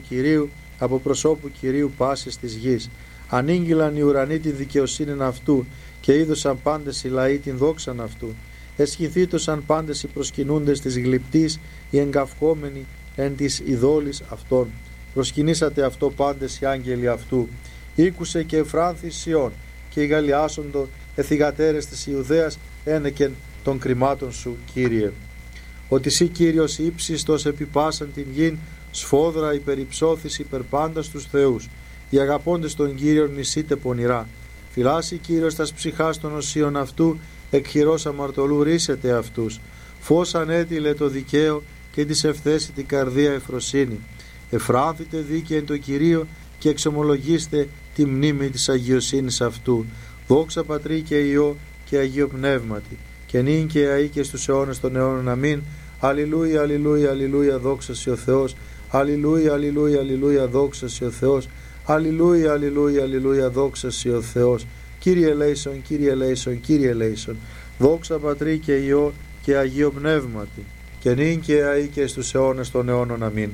προσώπου Κυρίου πάσης της γης. Ανήγγυλαν οι ουρανοί την δικαιοσύνη αυτού και είδωσαν πάντες οι λαοί την δόξαν αυτού. Εσχυνθήτωσαν πάντες οι προσκυνούντες της γλυπτής, οι εγκαυχόμενοι εν της ειδόλης αυτών. Προσκυνήσατε αυτό πάντες οι άγγελοι αυτού. Ήκουσε και εφράνθη Σιών και οι γαλλιάσοντο εθιγατέρες της Ιουδαίας ένεκεν των κρυμάτων σου, Κύριε. Ότι σύ Κύριος ύψιστος επιπάσαν την γην, σφόδρα υπερυψώθης υπερπάντας τους θεούς. Οι αγαπώντες των Κύριων νησίτε πονηρά. Φυλάσσει Κύριος τας ψυχάς των οσίων αυτού, εκχειρός αμαρτωλού ρίσετε αυτούς. Φως ανέτειλε το δικαίο και της ευθέσει την καρδία ευφροσύνη. Εφράνθητε δίκαιεν το Κυρίο και εξομολογήστε τη μνήμη της αγιοσύνης αυτού. Δόξα Πατρί και Υιό και Αγίο Πνεύματι, και νυν και αεί και στους αιώνες των αιώνων. Αμήν. Αλληλούια, αλληλούια, αλληλούια, δόξα σοι ο Θεός. Αλληλούια, αλληλούια, αλληλούια, δόξα σοι ο Θεός. Αλληλούια, αλληλούια, αλληλούια, δόξα σοι ο Θεός. Κύριε ελέησον, Κύριε ελέησον, Κύριε ελέησον. Δόξα Πατρί και Υιό και Αγίο Πνεύματι, και νυν και αεί και στους αιώνες των αιώνων. Αμήν.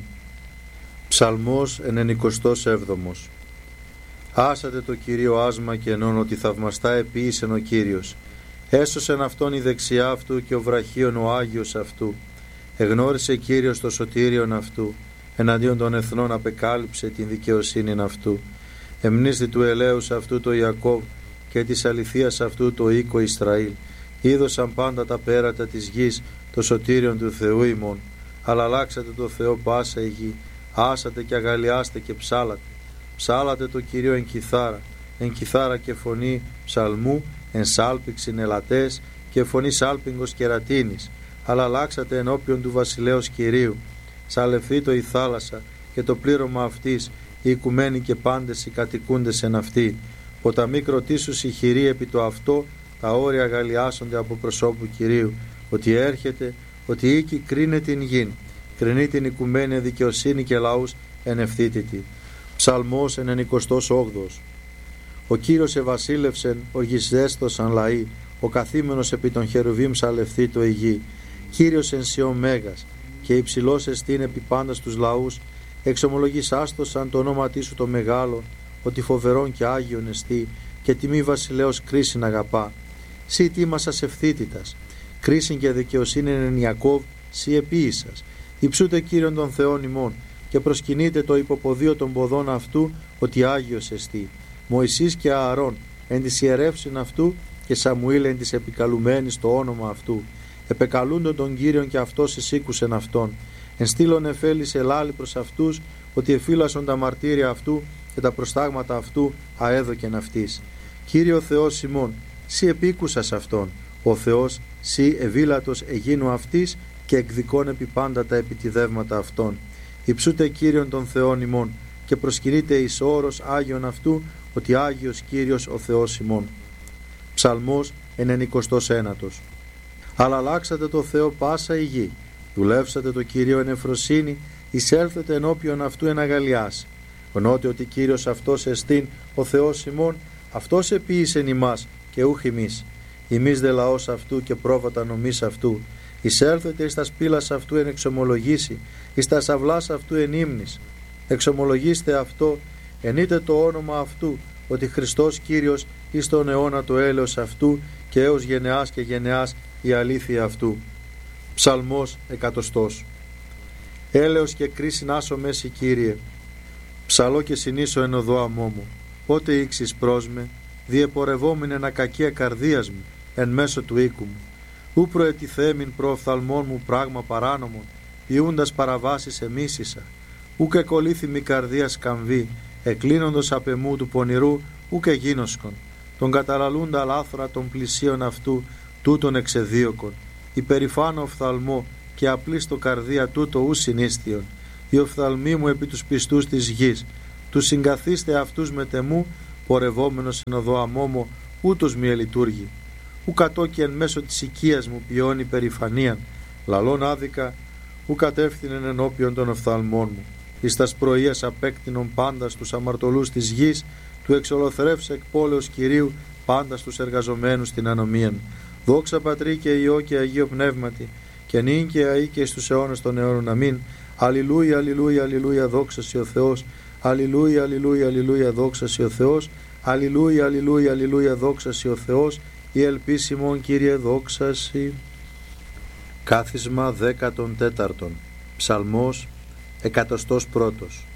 Ψαλμός 97. Άσατε το Κυρίο άσμα και ενών ότι θαυμαστά επίησεν ο Κύριος. Έσωσεν αυτόν η δεξιά αυτού και ο βραχίον ο Άγιος αυτού. Εγνώρισε Κύριος το σωτήριον αυτού. Εναντίον των εθνών απεκάλυψε την δικαιοσύνην αυτού. Εμνίστη του ελέους αυτού το Ιακώβ και της αληθείας αυτού το οίκο Ισραήλ. Είδωσαν πάντα τα πέρατα της γης το σωτήριον του Θεού ημών. Αλλά αλλάξατε το Θεό πάσα η γη. Άσατε και αγαλιάστε και ψάλατε. Ψάλατε το Κυρίο εν κιθάρα και φωνή ψαλμού, εν σάλπιξιν ελατές και φωνή σάλπιγγος κερατίνης. Αλλά αλλάξατε ενώπιον του βασιλέως Κυρίου. Σαλευθήτω η θάλασσα και το πλήρωμα αυτής, οι οικουμένοι και πάντες οι κατοικούντες εν αυτή. Ποταμοί κροτήσους η χειρή επί το αυτό, τα όρια αγαλιάσονται από προσώπου Κυρίου. Ότι έρχεται, ότι οίκη κρίνε την γην, κρινεί την οικουμένη δικαιοσύνη και λαούς εν ευθύτητη. Ψαλμός 98. Ο Κύριος εβασίλευσεν, ο γησδέστος λαοί, ο καθήμενος επί των χερουβίμ σαλευθήτω η γη. Κύριος εν Σιών μέγας, και υψηλός εστίν επί πάντας τους λαούς, εξομολογείς άστοσαν το όνόματί σου το μεγάλο, ότι φοβερόν και άγιον εστί, και τιμή βασιλέως κρίσιν αγαπά. Σύ τίμασας ευθύτητας, κρίσιν και δικαιοσύνη εν Ιακώβ, σύ επίησας. Υψούτε Κύριον των Θεών ημών, και προσκυνείτε το υποποδίο των ποδών αυτού, ότι άγιος εστί. Μωυσής και Ααρών εν της ιερεύσιν αυτού, και Σαμουήλ εν της επικαλουμένης το όνομα αυτού. Επεκαλούντον τον Κύριον και αυτός εισήκουσεν αυτόν. Εν στήλον εφέλης ελάλη προς αυτούς, ότι εφύλασον τα μαρτύρια αυτού και τα προστάγματα αυτού αέδοκεν αυτής. Κύριο Θεός ημών, σύ επίκουσας αυτόν. Ο Θεός, σύ ευήλατος εγίνου αυτής και εκδικών επί πάντα τα επιτιδεύματα αυτών. Υψούτε Κύριον των Θεών ημών και προσκυνείτε εις όρος Άγιον αυτού, ότι Άγιος Κύριος ο Θεός ημών. Ψαλμός 99. Αλλά αλλάξατε το Θεό πάσα η γη, δουλεύσατε το Κύριο εν ευφροσύνη, εισέλθετε ενώπιον αυτού εν αγαλιάς. Γνώτε ότι Κύριος αυτός εστίν ο Θεός ημών, αυτός επίησεν ημάς και ούχ ημείς. Ημείς δε λαός αυτού και πρόβατα νομής αυτού. Εισέλθετε εις τας πύλας αυτού εν εξομολογήσει, εις τας αυλάς αυτού εν ύμνης. Εξομολογήστε αυτό, ενείτε το όνομα αυτού, ότι Χριστός Κύριος εις τον αιώνα το έλεος αυτού και έως γενεάς και γενεάς η αλήθεια αυτού. Ψαλμός 100. Έλεος και κρίσιν άσο μέση Κύριε, ψαλώ και συνήσω εν οδό αμόμου. Πότε ήξεις προς με, διεπορευόμην εν ακακία καρδίας μου, εν μέσω του οίκου μου. Ού προετιθέμην προοφθαλμών μου πράγμα παράνομον, ποιούντας παραβάσεις εμίσησα. Ού και κολλήθη μη καρδία σκαμβή, εκλίνοντος απ' εμού του πονηρού, ού και γίνοσκον. Τον καταλαλούντα λάθρα των πλησίων αυτού, τούτον εξεδίωκον. Υπερηφάνω οφθαλμό και απλή στο καρδία τούτο ου συνίστιον. Οι οφθαλμοί μου επί τους πιστούς της γης. Τους συγκαθίστε αυτούς με τεμού, πορευόμενος εν οδό αμόμο, ούτως μη ελειτούργη. Ου κατώ και εν μέσω της οικίας μου ποιώνει περηφανίαν, λαλών άδικα, ου κατεύθυνεν ενώπιον των οφθαλμών μου. Εις τας πρωίας απέκτηνον πάντα στους αμαρτωλούς της γης, του εξολοθρεύσε εκ πόλεως Κυρίου πάντα στους εργαζομένους την ανομίαν. Δόξα Πατρί και Υιό και Αγίο Πνεύματι, και νυν και αεί και στους αιώνας των αιώνων. Αμήν. Αλληλούια, αλληλούια, αλληλούια, δόξα σοι ο Θεός. Αλληλούια, αλληλούια, αλληλούια, δόξα σοι ο Θεός. Αλληλούια, αλληλούια, αλληλούια, δόξα σοι ο Θεός. Η ελπίσιμον Κύριε δόξα σοι. Κάθισμα 14. Ψαλμός 101.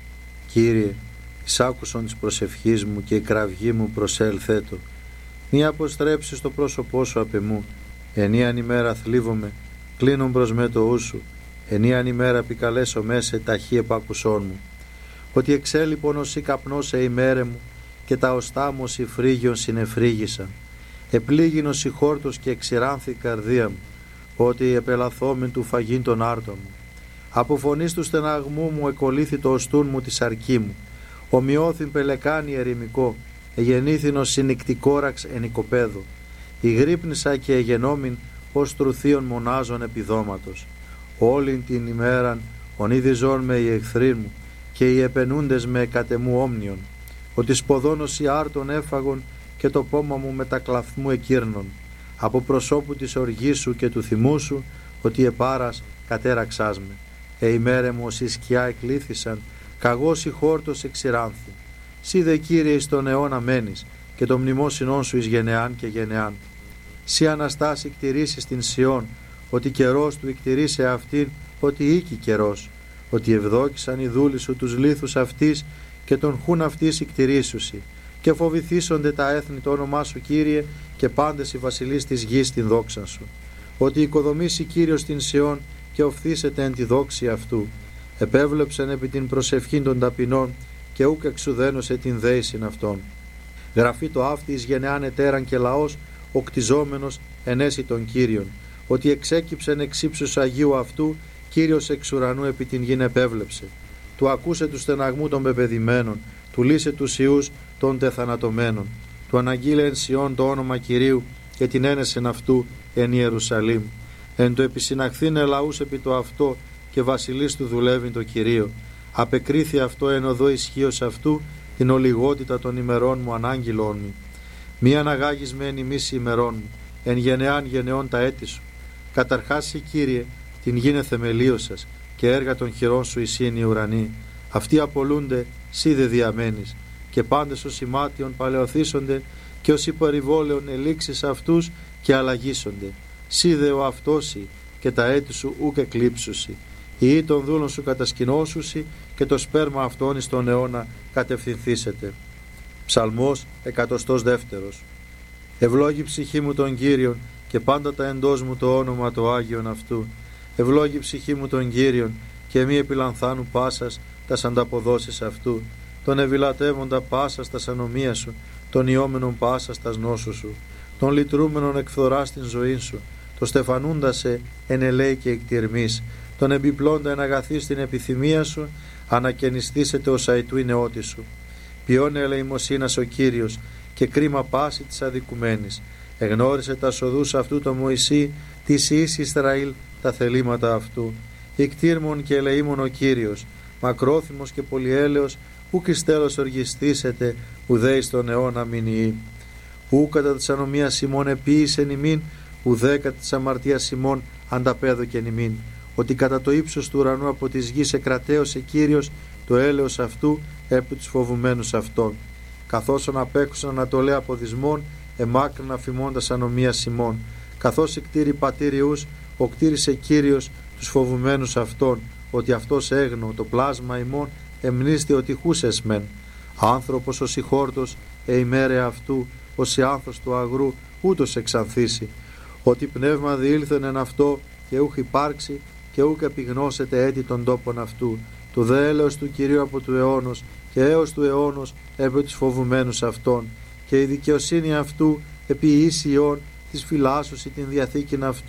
Κύριε, εισάκουσον της προσευχής μου και η κραυγή μου προσέλθέτο. Μη αποστρέψεις το πρόσωπό σου απ' εμού. Ενίαν ημέρα θλίβομαι, κλείνον προς με το ου σου. Ενίαν ημέρα επικαλέσω μέσε ταχύ επάκουσόν μου. Ότι εξέλιπον οσί καπνός σε ημέρε μου, και τα οστά μου οσί φρύγιον συνεφρύγησαν. Επλήγην οσί χόρτος και εξηράνθη η καρδία μου, ότι επελαθόμην του φαγήν των άρτων μου. Από φωνής του στεναγμού μου εκολύθη το οστούν μου τη σαρκή μου. Ομοιώθην πελεκάνη ερημικό, εγεννήθην ως συνικτικόραξ εν οικοπαίδο. Ηγρύπνησα και εγενόμην ως τρουθείων μονάζων επιδόματος. Όλην την ημέραν ονείδιζόν με οι εχθροί μου, και οι επενούντες με κατεμού όμνιον. Ότι σποδόνος οι άρτων έφαγον, και το πόμα μου με τα κλαθμού εκύρνων. Από προσώπου της οργής σου και του θυμού σου, ότι επάρας κατέραξάς με. Ημέρε μου ως η σκιά εκλήθησαν, καγός η χόρτος εξηράνθη. Σύ δε Κύριε εις τον αιώνα μένεις, και το μνημόσυνόν σου εις γενεάν και γενεάν. Σύ Αναστάση κτηρήσεις την Σιών, ότι καιρός του εκτηρήσε αυτήν, ότι οίκη καιρός. Ότι ευδόκησαν οι δούλοι σου τους λίθους αυτής, και τον χούν αυτής εκτηρήσουσι. Και φοβηθήσονται τα έθνη το όνομά σου, Κύριε, και πάντες οι βασιλείς της γης την δόξα σου. Ότι οικοδομήσει Κύριος την Σιών, και οφθήσεται εν τη δόξη αυτού. Επέβλεψεν επί την προσευχήν των ταπεινών, και ούκ εξουδένωσε την δέησιν αυτών. Γραφεί το αύτη εις γενεάν ετέραν και λαός, ο κτιζόμενος ενέσει των Κύριων. Ότι εξέκυψεν εξ ύψους Αγίου αυτού, Κύριος εξ ουρανού επί την γην επέβλεψε. Του ακούσε του στεναγμού των πεπεδημένων, του λύσε τους ιούς των τεθανατωμένων. Του αναγγείλε εν Σιών το όνομα Κυρίου, και την ένεσεν αυτού εν Ιερουσαλήμ. Εν το επισυναχθήν ελαούς επί το αυτό, και βασιλείς του δουλεύει το Κυρίο. Απεκρίθη αυτό εν οδό ισχύος αυτού, την ολιγότητα των ημερών μου ανάγγειλόν μου. Μη αναγάγεις με εν ημίση ημερών μου, εν γενεάν γενεών τα έτη σου. Καταρχάς η Κύριε, την γίνε θεμελίωσας, και έργα των χειρών σου εισήν οι ουρανοί. Αυτοί απολούνται, σύ δε διαμένεις, και πάντες ως ημάτιον παλαιοθήσονται, και ως υπερηβόλαιον ελήξεις αυτούς, και αλλαγήσονται. Σύ δε ο αυτόσι, και τα έτη σου ούκ εκλείψουσι. Οι ή των δούλων σου κατασκηνώσουσι, και το σπέρμα αυτών εις τον αιώνα κατευθυνθήσετε. Ψαλμός 102. Ευλόγη ψυχή μου τον Κύριον, και πάντα τα εντός μου το όνομα το Άγιον αυτού. Ευλόγη ψυχή μου τον Κύριον, και μη επιλανθάνου πάσας τας ανταποδόσεις αυτού. Τον ευηλατεύοντα πάσας τας ανομία σου, τον ιόμενον πάσας τας νόσου σου, τον λυτρούμενον εκφθοράς την ζωή σου, το στεφανούντα σε εν ελέη και εκτιρμής, τον εμπιπλώντα εν αγαθής την επιθυμία σου, ανακαινιστήσετε ως αητού η νεότη σου. Ποιώνε ελεημοσύνας ο Κύριος, και κρίμα πάση της αδικουμένης. Εγνώρισε τα σοδούς αυτού το Μωυσή, της εις Ισραήλ τα θελήματα αυτού. Ικτήρμον και ελεήμον ο Κύριος, μακρόθυμος και πολυέλεος, ουκ εις τέλος οργιστήσετε, ουδέ εις τον αιώνα μηνυεί. Ου κατά της ανομίας ημών επίησεν ημίν, ουδέ κατά της αμαρτίας ημών ανταπέδοκεν ημίν. Ότι κατά το ύψος του ουρανού από της γης εκρατέωσε Κύριος το έλεος αυτού επί τους φοβουμένους αυτών. Καθώς απέκουσαν ανατολέ από δυσμών, εμάκρυνα αφημώντας ανομίας ημών. Καθώς εκτήρη πατήριους, οκτήρισε Κύριος τους φοβουμένους αυτών, ότι αυτός έγνω το πλάσμα ημών εμνίστη ότι χούσες μεν. Άνθρωπος ως η χόρτος, ημέρε αυτού, ως η άνθος του αγρού, ούτως εξανθήσει. Ότι πνεύμα διήλθεν εν αυτό, και ούχ υπάρξει, και ούκ επιγνώσετε έτη των τόπων αυτού. Του δε έλεος του Κυρίου από του αιώνος, και έως του αιώνος επί τους φοβουμένους αυτών. Και η δικαιοσύνη αυτού επί ίσιον της φυλάσσωση την διαθήκην αυτού,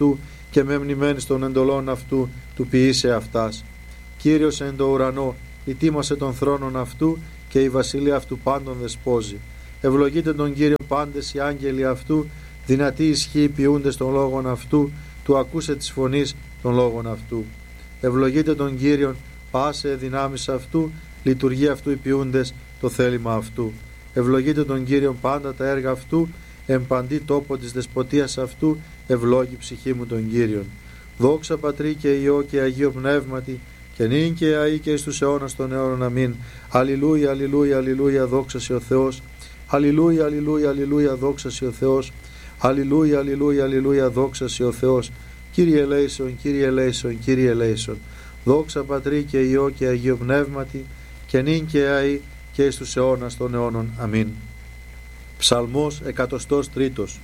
και μεμνημένης των εντολών αυτού του ποιήσε αυτάς. Κύριος εν το ουρανό ητήμασε τον θρόνον αυτού και η βασιλεία αυτού πάντων δεσπόζει. Ευλογείτε τον Κύριο πάντες οι άγγελοι αυτού, δυνατοί ισχύοι ποιούντες των λόγων αυτού, του ακούσε της φωνής των λόγων αυτού. Ευλογείτε τον Κύριον πάσε δυνάμεις αυτού, λειτουργεί αυτού οι ποιούντες το θέλημα αυτού. Ευλογείτε τον Κύριον πάντα τα έργα αυτού, εμπαντή τόπο της δεσποτείας αυτού, ευλόγη ψυχή μου τον Κύριον. Δόξα Πατρί και Υιό και Αγίο Πνεύματι, και νυν και αεί και εις τους αιώνας των αιώνων. Αμήν. Αλληλούια, αλληλούια, αλληλούια, δόξα σε ο Θεός. Αλληλούια, αλληλούια, αλληλούια, δόξα σε ο Θεός. Αλληλούια, αλληλούια, αλληλούια, δόξα σε ο Θεός. Κύριε ελέησον, Κύριε ελέησον, Κύριε ελέησον. Δόξα Πατρί και Υιό και Αγίο Πνεύματι, και νυν και αεί και εις τους αιώνας των αιώνων. Αμήν. Ψαλμός 103.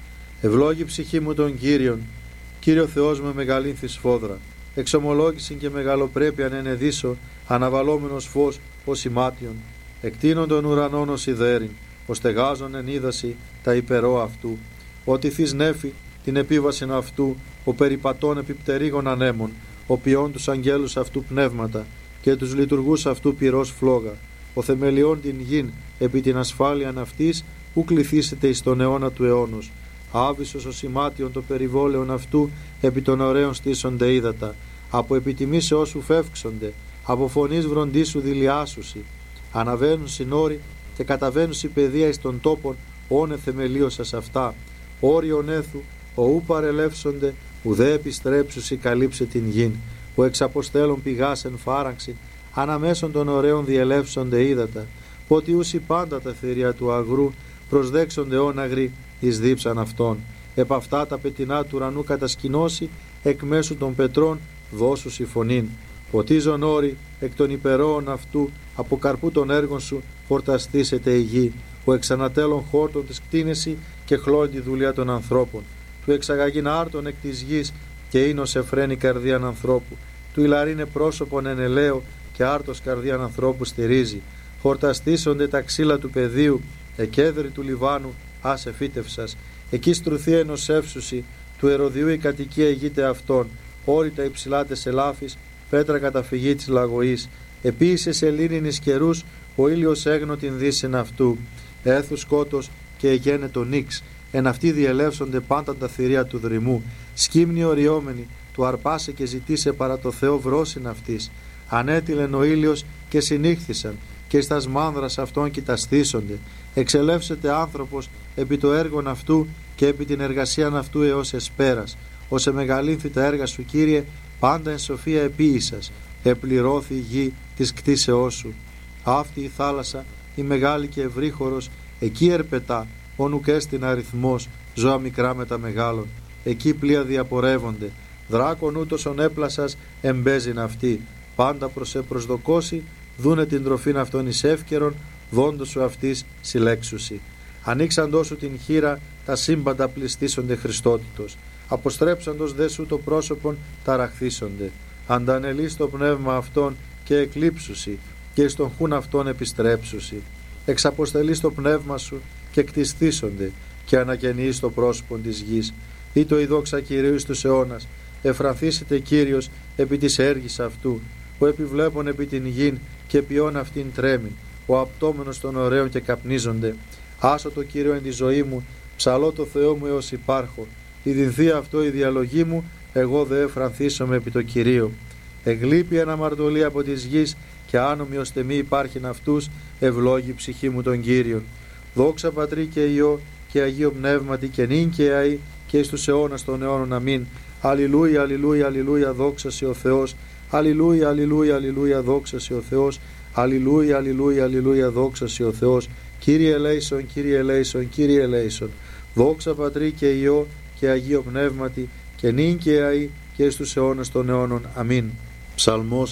Ευλόγη ψυχή μου τον Κύριον, Κύριο Θεός με μεγαλύνθη σφόδρα. Εξομολόγησιν και μεγαλοπρέπειαν ενεδίσω, αναβαλόμενος φως ως ημάτιον. Εκτείνον των ουρανών ως ιδέριν, ως στεγάζον εν είδαση τα υπερό αυτού. Ότι θείς νέφη την επίβασιν αυτού, ο περιπατών επιπτερίγων ανέμων, ο ποιών τους αγγέλους αυτού πνεύματα, και τους λειτουργούς αυτού πυρός φλόγα. Ο θεμελιών την γην επί την ασφάλειαν αυτής, ου κληθήσετε εις τον αιώνα του αιώνος. Άβυσος ο σημάτιον το περιβόλαιον αυτού, επί των ωραίων στήσονται ύδατα. Από επιτιμήσεώς σου φεύξονται, από φωνής βροντίσου δηλιάσουσι. Αναβαίνουν συνόροι και καταβαίνουν η παιδεία εις των τόπων, όνε θεμελίωσας αυτά. Όριον έθου, ο ου παρελεύσονται, ουδέ επιστρέψουσι καλύψε την γην. Ο εξαποστέλων πηγάς εν φάραξιν, αναμέσων των ωραίων διελεύσονται ύδατα. Πότι ούσι πάντα τα θηρία του αγρού, προσδέξονται όναγροι εις δίψαν αυτών. Επ' αυτά τα πετεινά του ουρανού κατασκηνώσει, εκ μέσου των πετρών δώσουσι φωνήν. Ποτίζον όρη εκ των υπερώων αυτού, από καρπού των έργων σου φορταστήσεται η γη. Ο εξανατέλων χόρτων της κτίνεση και χλώνει τη δουλειά των ανθρώπων. Του εξαγαγήν άρτων εκ της γης και ίνος εφραίνει καρδίαν ανθρώπου. Του ηλαρίνε πρόσωπον εν ελαίο και άρτος καρδίαν ανθρώπου στηρίζει. Φορταστήσονται τα ξύλα του πεδίου, εκέδρη του Λιβάνου άσε φύτευσας. Εκεί στρουθεί ενός εύσουσι, του ερωδιού η κατοικία ηγείται αυτών. Όρητα υψηλάτες ελάφης, πέτρα καταφυγή της λαγωής. Επίησε σε λίνινης καιρούς, ο ήλιος έγνω την δύσιν αυτού. Έθου σκότος και εγένε το νίξ. Εν αυτοί διελεύσονται πάντα τα θηρία του δρυμού. Σκύμνη οριόμενη, του αρπάσε και ζητήσε παρά το Θεό βρόσιν αυτής. Ανέτειλεν ο ήλιος και συνήχθησαν, και στα σμάνδρας αυτών κοιταστήσονται. Εξελεύσεται άνθρωπος επί το έργον αυτού και επί την εργασίαν αυτού έως εσπέρας. Όσε μεγαλύνθη τα έργα σου, Κύριε, πάντα εν σοφία επίησας. Επληρώθη η γη της κτίσεώς σου. Αυτή η θάλασσα, η μεγάλη και ευρύχωρος, εκεί ερπετά, όνουκ έστιν αριθμός, ζώα μικρά με τα μεγάλων. Εκεί πλοία διαπορεύονται. Δράκον ούτωσον έπλασας εμπέζειν αυτή. Πάντα προς προσδοκώσει, δούνε την τροφήν αυτών εις εύκαιρον, δόντος σου αυτής συλλέξουσι. Ανοίξαντός σου την χείρα, τα σύμπαντα πληστήσονται Χριστότητος. Αποστρέψαντος δε σου το πρόσωπον, ταραχθήσονται. Αντανελείς το πνεύμα αυτών και εκλείψουσι, και εις τον χούν αυτών επιστρέψουσι. Εξαποστελείς το πνεύμα σου και κτιστήσονται, και ανακαινείς το πρόσωπον της γης. Ή το η δόξα Κυρίου εις τους αιώνας. Εφρανθήσετε Κύριος επί της έργης αυτού. Ο επιβλέπων επί την γην και ποιόν αυτήν τρέμην. Ο απτόμενος των ωραίων και καπνίζονται. Άσω το Κύριο εν τη ζωή μου, ψαλώ το Θεό μου έως υπάρχω. Ιδινθεί αυτό η διαλογή μου, εγώ δε εφρανθήσομαι επί το Κυρίο. Εγλείπει αναμαρτωλή από της γης και άνομοι ώστε μη υπάρχειν αυτούς, ευλόγη ψυχή μου τον Κύριον. Δόξα Πατρί και Υιό και Αγίο Πνεύματι και νυν και αεί και εις τους αιώνας των αιώνων. Αμήν. Αλληλούια, αλληλούια, αλληλούια, δόξα σε ο Θεός. Αλληλούια, αλληλούια, αλληλούια, δόξα σε ο Θεός. Αλληλούια, αλληλούια, αλληλούια, δόξα σε ο Θεός. Κύριε ελέησον, Κύριε ελέησον, Κύριε ελέησον. Δόξα Πατρί και Υιό και Αγίο Πνεύματι και νυν και αεί και εις τους αιώνας των αιώνων. Αμήν. Ψαλμός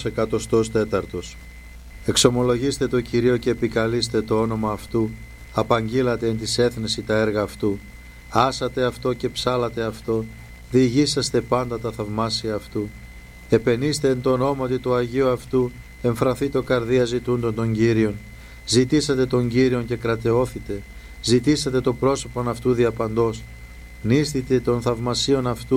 104. Εξομολογήστε το Κυρίο και επικαλείστε το όνομα αυτού. Απαγγείλατε εν της έθνεση τα έργα αυτού. Άσατε αυτό και ψάλατε αυτό. Διηγήσαστε πάντα τα θαυμάσια αυτού. Επενήστε εν το ονόματι του Αγίου αυτού. Εμφραθεί το καρδία ζητούντων των Κύριων. Ζητήσατε τον Κύριον και κρατεώθητε. Ζητήσατε το πρόσωπον αυτού διαπαντός. Νίστητε των θαυμασίων αυτού,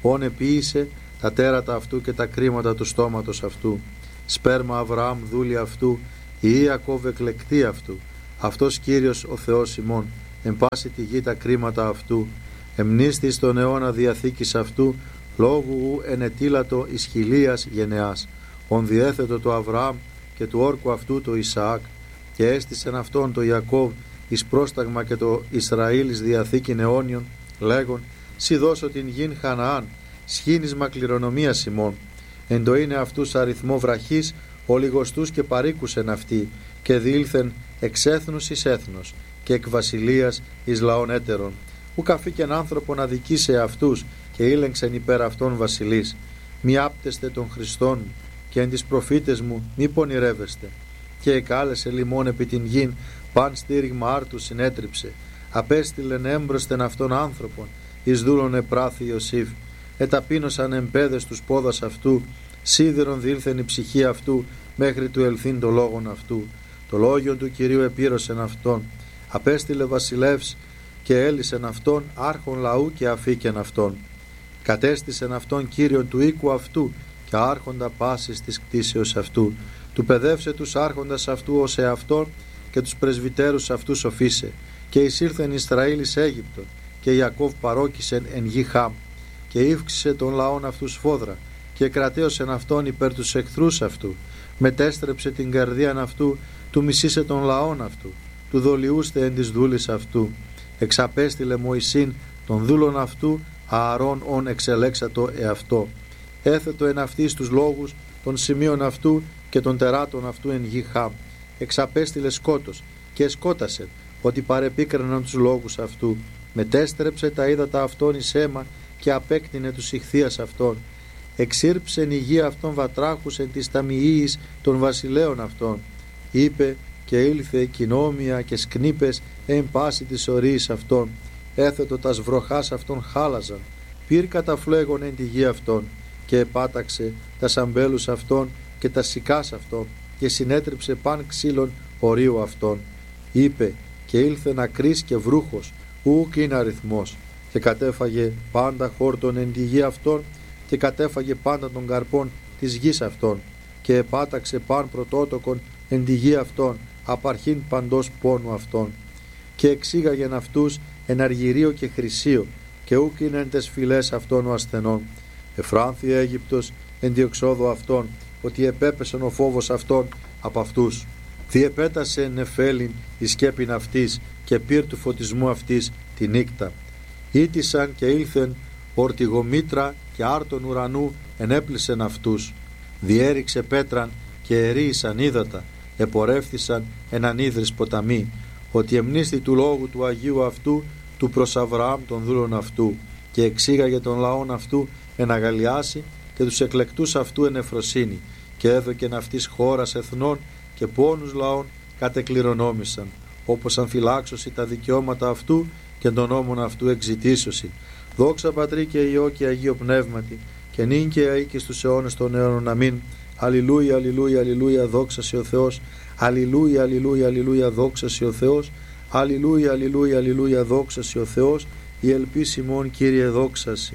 όν επίησε τα τέρατα αυτού και τα κρίματα του στόματος αυτού. Σπέρμα Αβραάμ δούλη αυτού, η Ιακώβ εκλεκτή αυτού. Αυτός Κύριος ο Θεός ημών, εν πάση τη γη τα κρίματα αυτού. Εμνίστη στον αιώνα διαθήκης αυτού, λόγου ου ενετήλατο εις χιλίας γενεάς. Ον διέθετο το Αβραάμ και του όρκου αυτού το Ισαάκ, και έστησεν αυτόν το Ιακώβ εις πρόσταγμα και το Ισραήλ εις διαθήκην αιώνιον, λέγον, σι δώσω την γην Χαναάν, σχήνισμα κληρονομίας ημών. Εν το είναι αυτούς αριθμό βραχής, ολιγοστούς και παρήκουσεν αυτοί, και διήλθεν εξ έθνους εις έθνος, και εκ βασιλείας εις λαών έτερων. Ουκ αφήκεν άνθρωπον αδικήσε αυτούς, και ήλεγξεν υπέρ αυτών βασιλείς. Μη άπτεστε των Χριστών μου, και εν τις προφήτες μου μη πονηρεύεστε. Και εκάλεσε λιμών επί την γην, παν στήριγμα άρτου συνέτριψε. Απέστειλεν έμπροσθεν αυτών άνθρωπον, εις δούλων επράθη Ιωσήφ. Εταπείνωσαν εμπέδες τους πόδας αυτού, σίδερον διήλθεν η ψυχή αυτού, μέχρι του ελθύν το λόγον αυτού. Το λόγιον του Κυρίου επήρωσεν αυτόν. Απέστειλε βασιλεύς και έλυσεν αυτόν, άρχον λαού και αφήκεν αυτόν. Κατέστησεν αυτόν Κύριον του οίκου αυτού και άρχοντα πάσης της κτήσεως αυτού. Του παιδεύσε τους άρχοντας αυτού ως εαυτόν και τους πρεσβυτέρους αυτού σοφίσε. Και εισήλθεν Ισραήλ εις Αίγυπτον, και Ιακώβ παρόκησεν εν γη Χάμ. Και ύφξησε τον λαόν αυτού σφόδρα, και κρατέωσεν αυτόν υπέρ τους εχθρούς αυτού. Μετέστρεψε την καρδίαν αυτού, του μισήσε τον λαόν αυτού, του δολιούστε εν της δούλης αυτού. Εξαπέστειλε Μωυσήν των δούλων αυτού, Ααρών ον εξελέξατο εαυτό. Έθετο εν αυτής τους λόγους των σημείων αυτού και των τεράτων αυτού εν γη Χάμ. Εξαπέστειλε σκότος και σκότασε, ότι παρεπίκραναν τους λόγους αυτού. Μετέστρεψε τα ύδατα αυτών εις αίμα και απέκτηνε τους ηχθείας αυτών. Εξήρψεν η γη αυτών βατράχους εν της ταμιείας των βασιλέων αυτών. Είπε και ήλθε κοινόμια και σκνήπες εν πάση της ορίης αυτών. Έθετο τας βροχάς αυτών χάλαζαν, πυρ καταφλέγον εν τη γη αυτών, και επάταξε τας αμπέλους αυτών και τας σικάς αυτών, και συνέτριψε παν ξύλων ορίου αυτών. Είπε και ήλθε νακρής και βρούχος, ούκ είναι αριθμός, και κατέφαγε πάντα χόρτον εν τη γη αυτών, και κατέφαγε πάντα των καρπών της γης αυτών, και επάταξε παν πρωτότοκον εν τη γη αυτών, απαρχήν παντός πόνου αυτών. Και εξήγαγεν αυτούς εν αργυρίο και χρυσίο, και ούκ είναι εν τες φυλές αυτών ο ασθενών. Εφράνθη Αίγυπτος εν διεξόδου αυτών, ότι επέπεσεν ο φόβος αυτών από αυτούς. Διεπέτασε νεφέλιν η σκέπην αυτής, και πυρ του φωτισμού αυτής τη νύκτα. Ήτησαν και ήλθεν ορτιγομήτρα και άρτων ουρανού ενέπλησεν αυτούς. Διέριξε πέτραν και ερίησαν ύδατα, επορεύθησαν εν ανίδρυς ποταμοί, ότι εμνίστη του λόγου του Αγίου αυτού, του προς Αβραάμ των δούλων αυτού, και εξήγαγε τον λαόν αυτού εν αγαλιάσει και τους εκλεκτούς αυτού εν εφροσύνη, και έδωκεν αυτής χώρας εθνών και πόνους λαών κατεκληρονόμησαν, όπως αν φυλάξωσι τα δικαιώματα αυτού και των νόμων αυτού εξητήσωσι. Δόξα Πατρί και Υιό και Αγίο Πνεύματι, και νυν και αεί και στους αιώνες των αιώνων. Αμήν. Αλληλούια, αλληλούια, αλληλούια, δόξα σε ο Θεός. Αλληλούια, αλληλούια, αλληλούια, δόξα σε ο Θεός. Αλληλούια, αλληλούια, αλληλούια, δόξα σε ο Θεός. Η ελπίς ημών, Κύριε, δόξα σοι.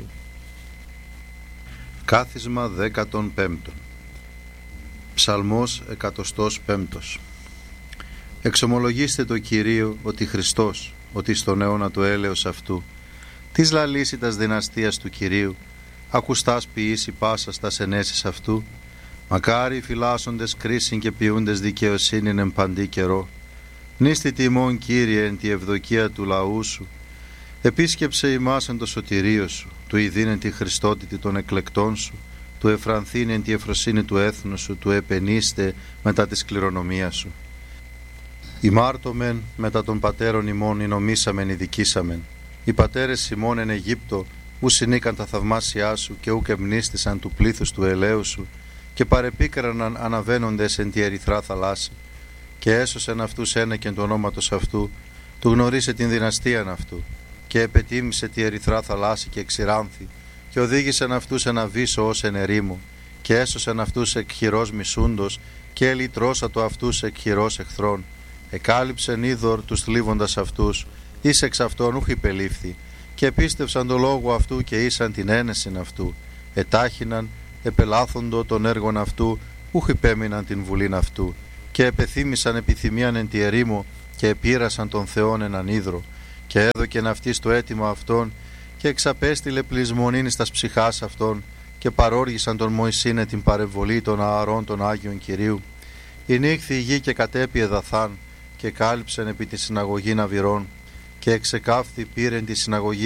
Κάθισμα 15. Ψαλμός 105. Εξομολογήστε το Κυρίο ότι Χριστός, ότι στον αιώνα του έλεος αυτού, της λαλήσει τας δυναστείας του Κυρίου, ακουστάς ποιήσει πάσας τας ενέσεις αυτού, μακάρι φυλάσσοντες κρίσιν και ποιούντες δικαιοσύνην εν παντή καιρό. Νίστη τιμών, Κύριε, εν τη ευδοκία του λαού σου, επίσκεψε ημάς εν το σωτηρίο σου, του ειδήν τη χριστότητη των εκλεκτών σου, του εφρανθήν εν τη εφροσύνη του έθνου σου, του επενίστε μετά της κληρονομίας σου. Ημάρτωμεν μετά των πατέρων ημών εινομήσαμεν ειδικήσαμεν. Οι πατέρες ημών εν Αιγύπτο ου συνήκαν τα θαυμάσια σου και ουκ εμνίστησαν του πλήθους του ελαίου σου, και παρεπίκραναν αναβαίνοντες εν τη ερυθρά θαλάσση, και έσωσεν αυτούς ένεκεν του ονόματος αυτού, του γνωρίσε την δυναστείαν αυτού, και επετίμησε τη ερυθρά θαλάσση και εξηράνθη, και οδήγησεν αυτούς εν αβύσσο ως εν ερήμο, και έσωσεν αυτούς εκ χειρός μισούντος, και ελυτρώσατο αυτούς εκ χειρός εχθρών. Εκάλυψεν είδωρ τους θλίβοντας αυτούς, εις εξ αυτών ούχ υπελήφθη, και επίστευσαν το λόγο αυτού και ήσαν την ένεσιν αυτού, ετάχυναν, επελάθοντο των έργων αυτού, ούχ υπέμειναν την βουλήν αυτού, και επεθύμησαν επιθυμίαν εν τη ερήμο, και επήρασαν τον Θεόν έναν ύδρο, και έδωκεν αυτής το αίτημα αυτών, και εξαπέστειλε πλεισμονήν στα ψυχάς αυτών, και παρόργησαν τον Μωυσήνε την παρεμβολή των ααρών των Άγιων Κυρίου. Ηνύχθη η γη και κατέπιε Δαθάν, και κάλυψεν επί τη συναγωγή Αβυρών, και εξεκάφθη πήρεν τη συναγωγή